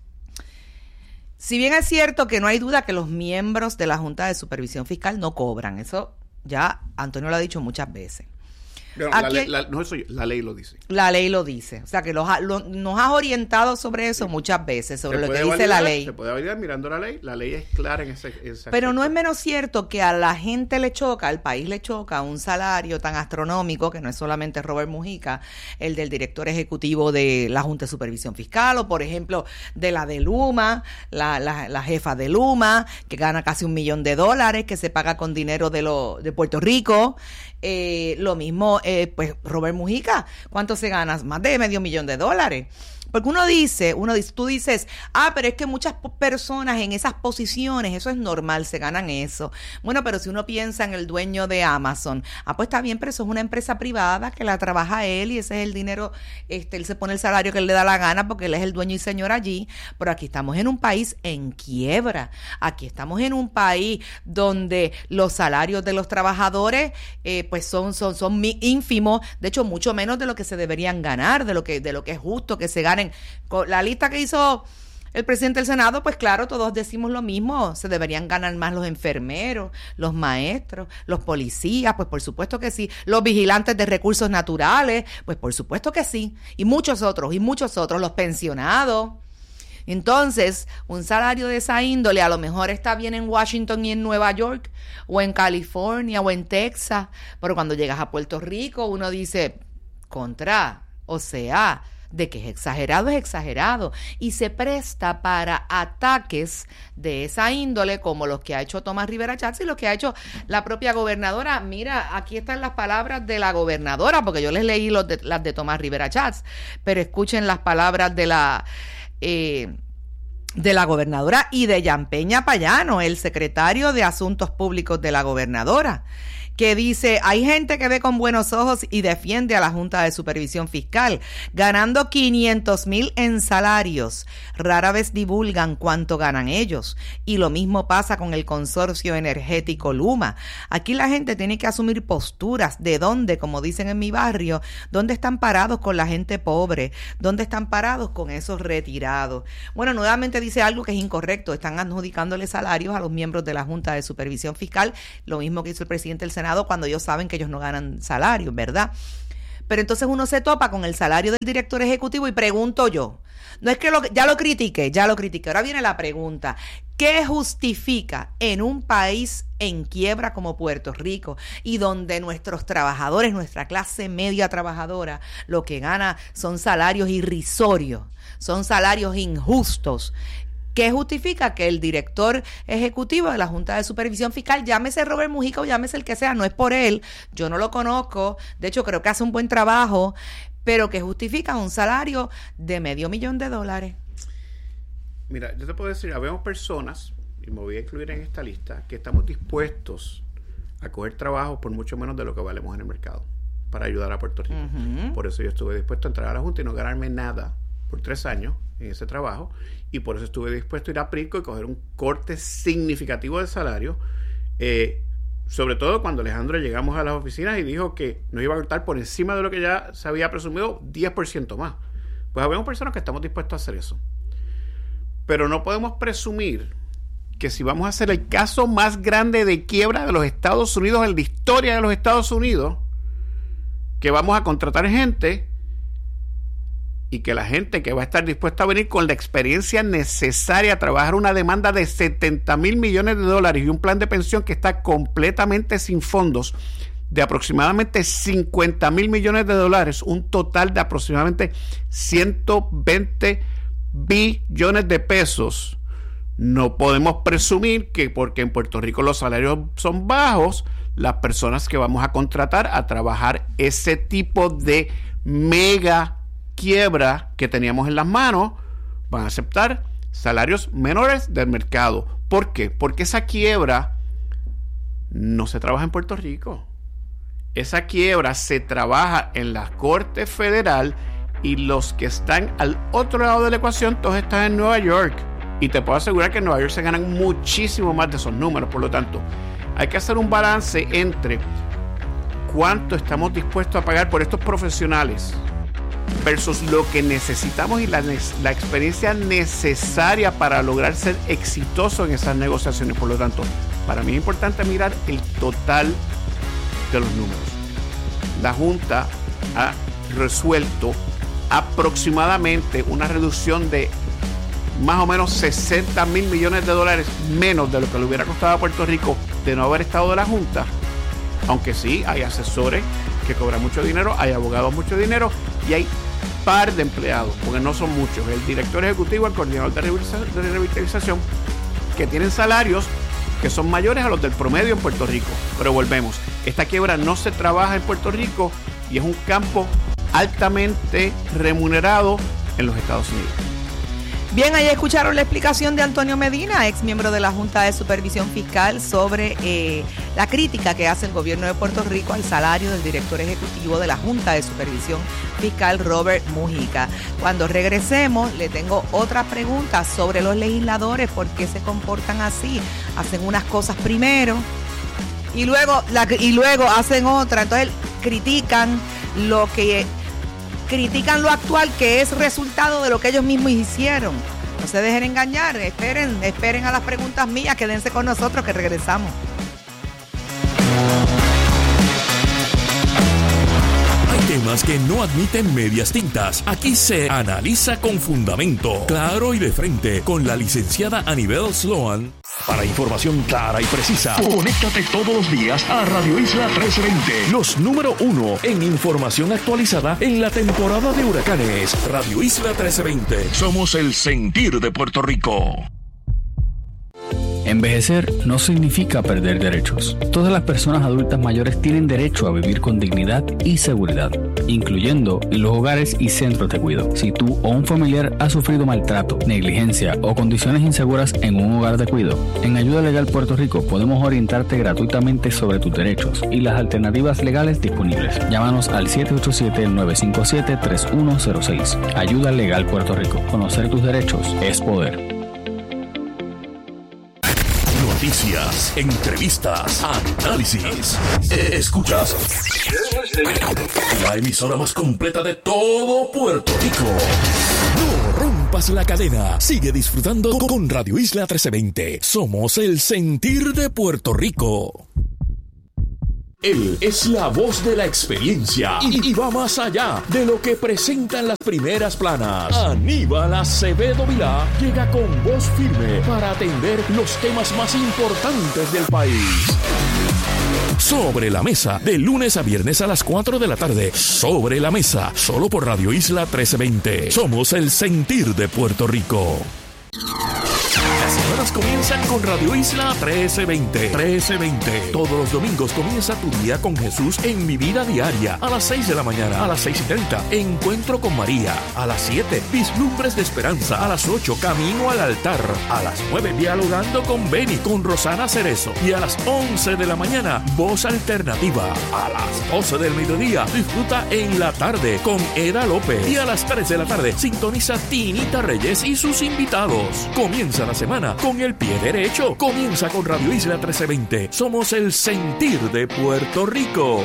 Si bien es cierto que no hay duda que los miembros de la Junta de Supervisión Fiscal no cobran, eso ya Antonio lo ha dicho muchas veces. Pero la, ley, la, no, eso, la ley lo dice. La ley lo dice. O sea, que los, lo, nos has orientado sobre eso sí. muchas veces, sobre lo que dice validar, la ley. Se puede validar mirando la ley. La ley es clara en ese, en ese Pero aspecto. no es menos cierto que a la gente le choca, al país le choca un salario tan astronómico, que no es solamente Robert Mujica, el del director ejecutivo de la Junta de Supervisión Fiscal, o por ejemplo, de la de Luma, la, la, la jefa de Luma, que gana casi un millón de dólares, que se paga con dinero de, lo, de Puerto Rico. Eh, lo mismo, eh, pues Robert Mujica, ¿cuánto se gana? Más de medio millón de dólares. Porque uno dice, uno dice, tú dices, ah, pero es que muchas personas en esas posiciones, eso es normal, se ganan eso. Bueno, pero si uno piensa en el dueño de Amazon, ah, pues está bien, pero eso es una empresa privada que la trabaja él y ese es el dinero, este, él se pone el salario que él le da la gana porque él es el dueño y señor allí. Pero aquí estamos en un país en quiebra. Aquí estamos en un país donde los salarios de los trabajadores, eh, pues son, son, son ínfimos, de hecho, mucho menos de lo que se deberían ganar, de lo que, de lo que es justo que se gane. Con la lista que hizo el presidente del Senado, pues claro, todos decimos lo mismo, se deberían ganar más los enfermeros, los maestros, los policías, pues por supuesto que sí, los vigilantes de recursos naturales, pues por supuesto que sí, y muchos otros, y muchos otros, los pensionados. Entonces, un salario de esa índole a lo mejor está bien en Washington y en Nueva York, o en California, o en Texas, pero cuando llegas a Puerto Rico uno dice, contra, o sea, de que es exagerado, es exagerado, y se presta para ataques de esa índole como los que ha hecho Tomás Rivera Schatz y los que ha hecho la propia gobernadora. Mira, aquí están las palabras de la gobernadora, porque yo les leí los de, las de Tomás Rivera Schatz, pero escuchen las palabras de la eh, de la gobernadora y de Jan Peña Payano, el secretario de Asuntos Públicos de la gobernadora. que dice, hay gente que ve con buenos ojos y defiende a la Junta de Supervisión Fiscal, ganando quinientos mil en salarios. Rara vez divulgan cuánto ganan ellos. Y lo mismo pasa con el consorcio energético Luma. Aquí la gente tiene que asumir posturas de dónde, como dicen en mi barrio, dónde están parados con la gente pobre, dónde están parados con esos retirados. Bueno, nuevamente dice algo que es incorrecto. Están adjudicándole salarios a los miembros de la Junta de Supervisión Fiscal, lo mismo que hizo el presidente del Senado cuando ellos saben que ellos no ganan salarios, ¿verdad? Pero entonces uno se topa con el salario del director ejecutivo y pregunto yo, no es que lo, ya lo critiqué, ya lo critiqué, ahora viene la pregunta, ¿qué justifica en un país en quiebra como Puerto Rico y donde nuestros trabajadores, nuestra clase media trabajadora, lo que gana son salarios irrisorios, son salarios injustos? ¿Qué justifica que el director ejecutivo de la Junta de Supervisión Fiscal, llámese Robert Mujica o llámese el que sea, no es por él, yo no lo conozco, de hecho creo que hace un buen trabajo, pero que justifica un salario de medio millón de dólares? Mira, yo te puedo decir, habemos personas, y me voy a incluir en esta lista, que estamos dispuestos a coger trabajo por mucho menos de lo que valemos en el mercado para ayudar a Puerto Rico. Uh-huh. Por eso yo estuve dispuesto a entrar a la Junta y no ganarme nada por tres años en ese trabajo, y por eso estuve dispuesto a ir a Prisco y coger un corte significativo de salario, eh, sobre todo cuando Alejandro llegamos a las oficinas y dijo que nos iba a cortar por encima de lo que ya se había presumido diez por ciento más. Pues habemos personas que estamos dispuestos a hacer eso. Pero no podemos presumir que si vamos a hacer el caso más grande de quiebra de los Estados Unidos en la historia de los Estados Unidos, que vamos a contratar gente y que la gente que va a estar dispuesta a venir con la experiencia necesaria a trabajar una demanda de setenta mil millones de dólares y un plan de pensión que está completamente sin fondos de aproximadamente cincuenta mil millones de dólares, un total de aproximadamente ciento veinte billones de pesos. No podemos presumir que porque en Puerto Rico los salarios son bajos, las personas que vamos a contratar a trabajar ese tipo de mega quiebra que teníamos en las manos van a aceptar salarios menores del mercado. ¿Por qué? Porque esa quiebra no se trabaja en Puerto Rico. Esa quiebra se trabaja en la Corte Federal y los que están al otro lado de la ecuación todos están en Nueva York. Y te puedo asegurar que en Nueva York se ganan muchísimo más de esos números. Por lo tanto, hay que hacer un balance entre cuánto estamos dispuestos a pagar por estos profesionales versus lo que necesitamos y la, la experiencia necesaria para lograr ser exitoso en esas negociaciones. Por lo tanto, para mí es importante mirar el total de los números. La Junta ha resuelto aproximadamente una reducción de más o menos sesenta mil millones de dólares menos de lo que le hubiera costado a Puerto Rico de no haber estado de la Junta, aunque sí hay asesores que cobran mucho dinero, hay abogados mucho dinero y hay par de empleados, porque no son muchos, el director ejecutivo, el coordinador de revitalización, que tienen salarios que son mayores a los del promedio en Puerto Rico. Pero volvemos, esta quiebra no se trabaja en Puerto Rico y es un campo altamente remunerado en los Estados Unidos. Bien, ahí escucharon la explicación de Antonio Medina, ex miembro de la Junta de Supervisión Fiscal, sobre eh, la crítica que hace el gobierno de Puerto Rico al salario del director ejecutivo de la Junta de Supervisión Fiscal, Robert Mujica. Cuando regresemos, le tengo otra pregunta sobre los legisladores, por qué se comportan así, hacen unas cosas primero y luego, la, y luego hacen otra, entonces critican lo que... critican lo actual, que es resultado de lo que ellos mismos hicieron. No se dejen engañar, esperen, esperen a las preguntas mías, quédense con nosotros que regresamos. Hay temas que no admiten medias tintas. Aquí se analiza con fundamento, claro y de frente, con la licenciada Anibel Sloan. Para información clara y precisa, conéctate todos los días a Radio Isla trece veinte. Los número uno en información actualizada en la temporada de huracanes. Radio Isla trece veinte. Somos el sentir de Puerto Rico. Envejecer no significa perder derechos. Todas las personas adultas mayores tienen derecho a vivir con dignidad y seguridad, incluyendo en los hogares y centros de cuidado. Si tú o un familiar ha sufrido maltrato, negligencia o condiciones inseguras en un hogar de cuidado, en Ayuda Legal Puerto Rico podemos orientarte gratuitamente sobre tus derechos y las alternativas legales disponibles. Llámanos al siete ocho siete, nueve cinco siete, tres uno cero seis. Ayuda Legal Puerto Rico. Conocer tus derechos es poder. Noticias, entrevistas, análisis. Escuchas la emisora más completa de todo Puerto Rico. No rompas la cadena. Sigue disfrutando con Radio Isla trece veinte. Somos el sentir de Puerto Rico. Él es la voz de la experiencia y, y va más allá de lo que presentan las primeras planas. Aníbal Acevedo Vilá llega con voz firme para atender los temas más importantes del país. Sobre la Mesa, de lunes a viernes a las cuatro de la tarde. Sobre la Mesa, solo por Radio Isla trece veinte. Somos el sentir de Puerto Rico. Las semanas comienzan con Radio Isla trece veinte. trece veinte. Todos los domingos comienza tu día con Jesús en Mi Vida Diaria. A las seis de la mañana, a las seis y treinta, Encuentro con María. A las siete, Vislumbres de Esperanza. A las ocho, Camino al Altar. A las nueve, Dialogando con Beni, con Rosana Cerezo. Y a las once de la mañana, Voz Alternativa. A las doce del mediodía, disfruta En la Tarde con Eda López. Y a las tres de la tarde, sintoniza Tinita Reyes y sus invitados. Comienza la semana con el pie derecho. Comienza con Radio Isla trece veinte. Somos el sentir de Puerto Rico.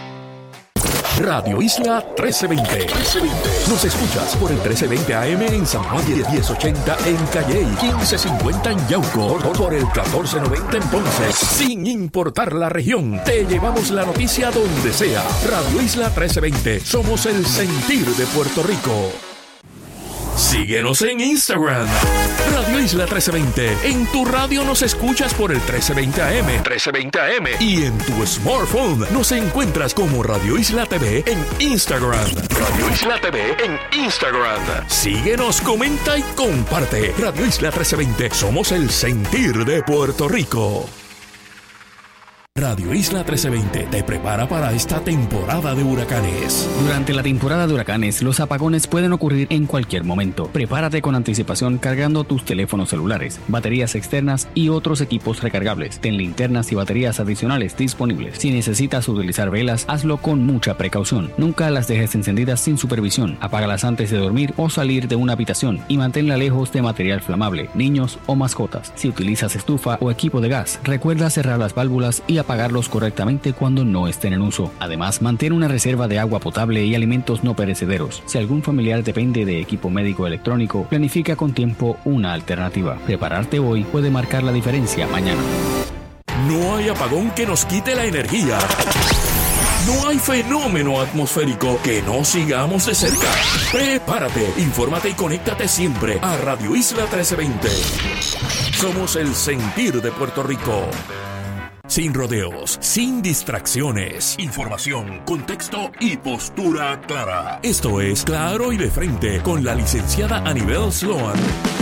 Radio Isla trece veinte. Nos escuchas por el trece veinte A M en San Juan, diez ochenta en Calley, quince cincuenta en Yauco, por el catorce noventa en Ponce. Sin importar la región, te llevamos la noticia donde sea. Radio Isla trece veinte. Somos el sentir de Puerto Rico. Síguenos en Instagram, Radio Isla trece veinte. En tu radio nos escuchas por el trece veinte A M. trece veinte A M. Y en tu smartphone nos encuentras como Radio Isla T V en Instagram. Radio Isla T V en Instagram. Síguenos, comenta y comparte. Radio Isla trece veinte. Somos el sentir de Puerto Rico. Radio Isla trece veinte te prepara para esta temporada de huracanes. Durante la temporada de huracanes, los apagones pueden ocurrir en cualquier momento. Prepárate con anticipación cargando tus teléfonos celulares, baterías externas y otros equipos recargables. Ten linternas y baterías adicionales disponibles. Si necesitas utilizar velas, hazlo con mucha precaución. Nunca las dejes encendidas sin supervisión. Apágalas antes de dormir o salir de una habitación y manténla lejos de material flamable, niños o mascotas. Si utilizas estufa o equipo de gas, recuerda cerrar las válvulas y apagarlos correctamente cuando no estén en uso. Además, mantén una reserva de agua potable y alimentos no perecederos. Si algún familiar depende de equipo médico electrónico, planifica con tiempo una alternativa. Prepararte hoy puede marcar la diferencia mañana. No hay apagón que nos quite la energía. No hay fenómeno atmosférico que no sigamos de cerca. Prepárate, infórmate y conéctate siempre a Radio Isla trece veinte. Somos el sentir de Puerto Rico. Sin rodeos, sin distracciones. Información, contexto y postura clara. Esto es Claro y de Frente con la licenciada Anibel Sloan.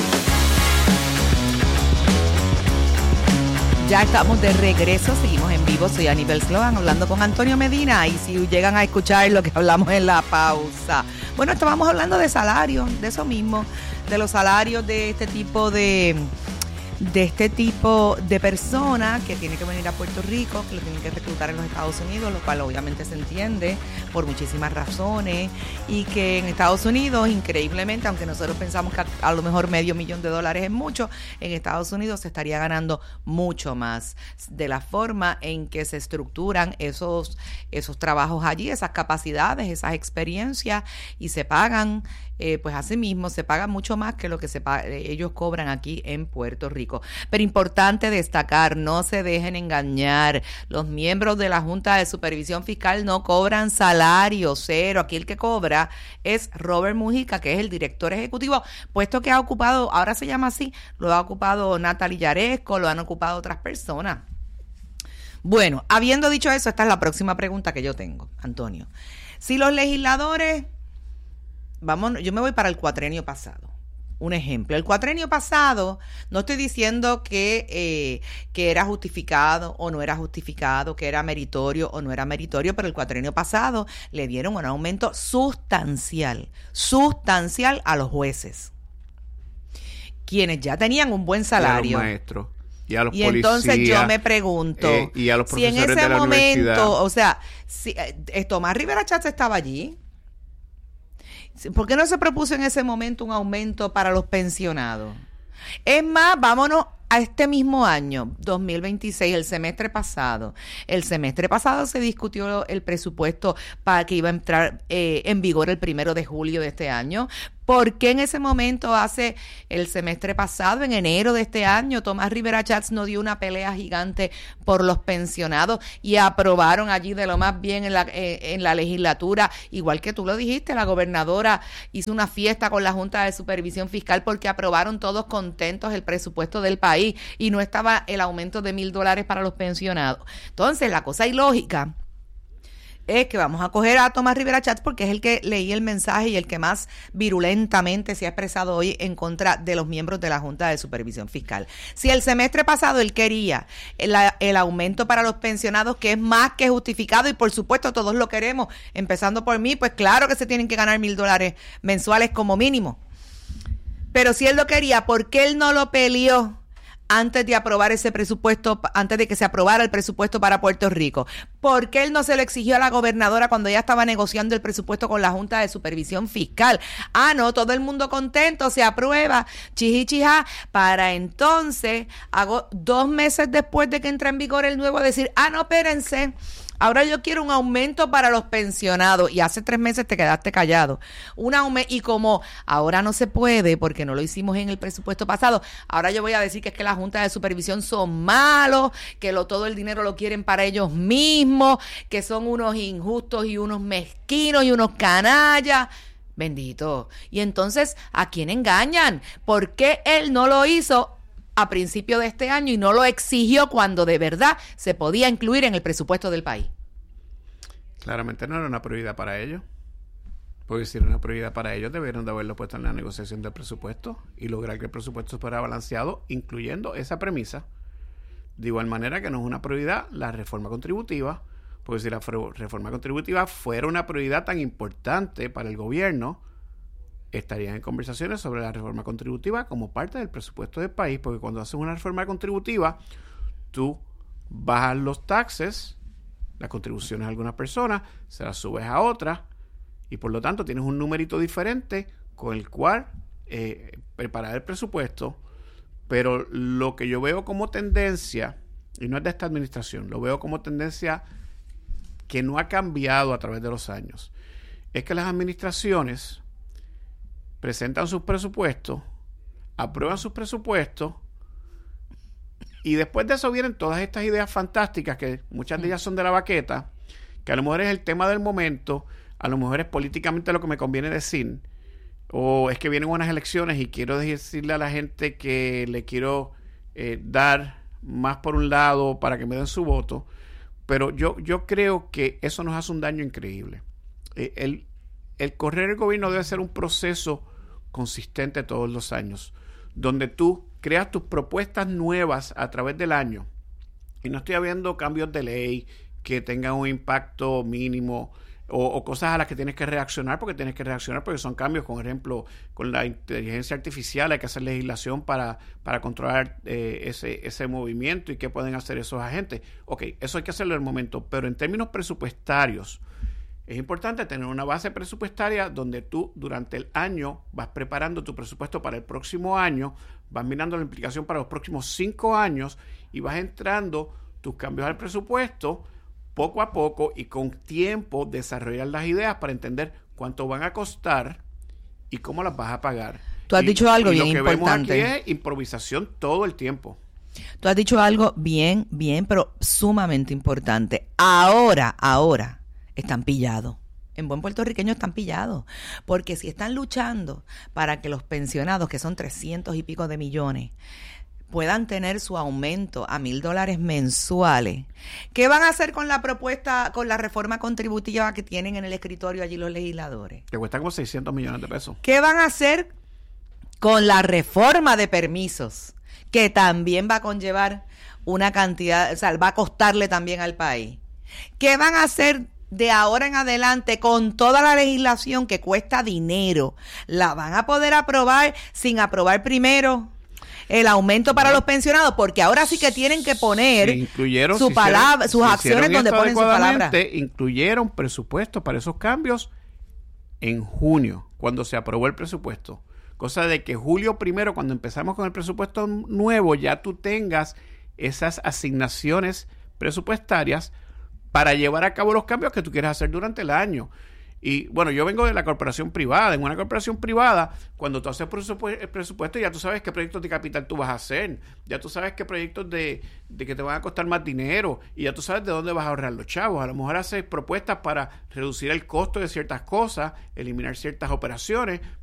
Ya estamos de regreso, seguimos en vivo. Soy Anibel Sloan hablando con Antonio Medina. Y si llegan a escuchar lo que hablamos en la pausa. Bueno, estábamos hablando de salarios, de eso mismo, de los salarios de este tipo de... de este tipo de persona que tiene que venir a Puerto Rico, que lo tienen que reclutar en los Estados Unidos, lo cual obviamente se entiende por muchísimas razones, y que en Estados Unidos, increíblemente, aunque nosotros pensamos que a, a lo mejor medio millón de dólares es mucho, en Estados Unidos se estaría ganando mucho más de la forma en que se estructuran esos, esos trabajos allí, esas capacidades, esas experiencias, y se pagan, eh, pues así mismo, se paga mucho más que lo que se paga, ellos cobran aquí en Puerto Rico. Pero importante destacar, no se dejen engañar, los miembros de la Junta de Supervisión Fiscal no cobran salario, cero. Aquí el que cobra es Robert Mujica, que es el director ejecutivo, puesto que ha ocupado, ahora se llama así, lo ha ocupado Natalie Yaresco, lo han ocupado otras personas. Bueno, habiendo dicho eso, esta es la próxima pregunta que yo tengo, Antonio. Si los legisladores, vamos, yo me voy para el cuatrenio pasado, un ejemplo. El cuatrenio pasado, no estoy diciendo que, eh, que era justificado o no era justificado, que era meritorio o no era meritorio, pero el cuatrenio pasado le dieron un aumento sustancial, sustancial a los jueces, quienes ya tenían un buen salario. Y a los maestros, y a los y policías. Entonces yo me pregunto, eh, y a los si en profesores ese de la universidad. momento, o sea, si eh, Tomás Rivera Chatz estaba allí, ¿por qué no se propuso en ese momento un aumento para los pensionados? Es más, vámonos a este mismo año, dos mil veintiséis, el semestre pasado. El semestre pasado se discutió el presupuesto para que iba a entrar eh, en vigor el primero de julio de este año. ¿Por qué en ese momento, hace el semestre pasado, en enero de este año, Tomás Rivera Chatz no dio una pelea gigante por los pensionados y aprobaron allí de lo más bien en la, eh, en la legislatura? Igual que tú lo dijiste, la gobernadora hizo una fiesta con la Junta de Supervisión Fiscal porque aprobaron todos contentos el presupuesto del país y no estaba el aumento de mil dólares para los pensionados. Entonces, la cosa ilógica es que vamos a coger a Tomás Rivera Chatz porque es el que leí el mensaje y el que más virulentamente se ha expresado hoy en contra de los miembros de la Junta de Supervisión Fiscal. Si el semestre pasado él quería el, el aumento para los pensionados, que es más que justificado, y por supuesto todos lo queremos, empezando por mí, pues claro que se tienen que ganar mil dólares mensuales como mínimo. Pero si él lo quería, ¿por qué él no lo peleó antes de aprobar ese presupuesto, antes de que se aprobara el presupuesto para Puerto Rico? ¿Por qué él no se lo exigió a la gobernadora cuando ella estaba negociando el presupuesto con la Junta de Supervisión Fiscal? Ah, no, todo el mundo contento, se aprueba, chijichija, para entonces, hago dos meses después de que entra en vigor el nuevo, decir, ah, no, espérense, ahora yo quiero un aumento para los pensionados, y hace tres meses te quedaste callado. Un aumento, y como ahora no se puede porque no lo hicimos en el presupuesto pasado, ahora yo voy a decir que es que la Junta de Supervisión son malos, que lo, todo el dinero lo quieren para ellos mismos, que son unos injustos y unos mezquinos y unos canallas. Bendito. Y entonces, ¿a quién engañan? ¿Por qué él no lo hizo a principio de este año y no lo exigió cuando de verdad se podía incluir en el presupuesto del país? Claramente no era una prioridad para ellos. Porque si era una prioridad para ellos, debieron de haberlo puesto en la negociación del presupuesto y lograr que el presupuesto fuera balanceado, incluyendo esa premisa. De igual manera que no es una prioridad la reforma contributiva, porque si la reforma contributiva fuera una prioridad tan importante para el gobierno, estarían en conversaciones sobre la reforma contributiva como parte del presupuesto del país, porque cuando haces una reforma contributiva, tú bajas los taxes, las contribuciones a algunas personas, se las subes a otras, y por lo tanto tienes un numerito diferente con el cual eh, preparar el presupuesto. Pero lo que yo veo como tendencia, y no es de esta administración, lo veo como tendencia que no ha cambiado a través de los años, es que las administraciones presentan sus presupuestos, aprueban sus presupuestos, y después de eso vienen todas estas ideas fantásticas, que muchas de ellas son de la baqueta, que a lo mejor es el tema del momento, a lo mejor es políticamente lo que me conviene decir, o es que vienen unas elecciones y quiero decirle a la gente que le quiero eh, dar más por un lado para que me den su voto, pero yo, yo creo que eso nos hace un daño increíble. Eh, el, el correr el gobierno debe ser un proceso consistente todos los años, donde tú creas tus propuestas nuevas a través del año, y no estoy hablando cambios de ley que tengan un impacto mínimo, O, o cosas a las que tienes que reaccionar porque tienes que reaccionar porque son cambios. Por ejemplo, con la inteligencia artificial hay que hacer legislación para, para controlar eh, ese, ese movimiento y qué pueden hacer esos agentes. Ok, eso hay que hacerlo en el momento, pero en términos presupuestarios es importante tener una base presupuestaria donde tú durante el año vas preparando tu presupuesto para el próximo año, vas mirando la implicación para los próximos cinco años y vas entrando tus cambios al presupuesto poco a poco y con tiempo desarrollar las ideas para entender cuánto van a costar y cómo las vas a pagar. Tú has y, dicho algo y bien lo que importante. vemos aquí es improvisación todo el tiempo. Tú has dicho algo bien, bien, pero sumamente importante. Ahora, ahora están pillados. En buen puertorriqueño están pillados. Porque si están luchando para que los pensionados, que son trescientos y pico de millones, puedan tener su aumento a mil dólares mensuales, ¿qué van a hacer con la propuesta, con la reforma contributiva que tienen en el escritorio allí los legisladores? Que cuesta como seiscientos millones de pesos. ¿Qué van a hacer con la reforma de permisos, que también va a conllevar una cantidad, o sea, va a costarle también al país. ¿Qué van a hacer de ahora en adelante con toda la legislación que cuesta dinero? ¿La van a poder aprobar sin aprobar primero el aumento para no. los pensionados? Porque ahora sí que tienen que poner incluyeron, su si palabra, hicieron, sus si acciones donde ponen su palabra. Incluyeron presupuestos para esos cambios en junio, cuando se aprobó el presupuesto. Cosa de que julio primero, cuando empezamos con el presupuesto nuevo, ya tú tengas esas asignaciones presupuestarias para llevar a cabo los cambios que tú quieres hacer durante el año. Y bueno, yo vengo de la corporación privada. En una corporación privada, cuando tú haces presupu- el presupuesto, ya tú sabes qué proyectos de capital tú vas a hacer. Ya tú sabes qué proyectos de, de que te van a costar más dinero. Y ya tú sabes de dónde vas a ahorrar los chavos. A lo mejor haces propuestas para reducir el costo de ciertas cosas, eliminar ciertas operaciones,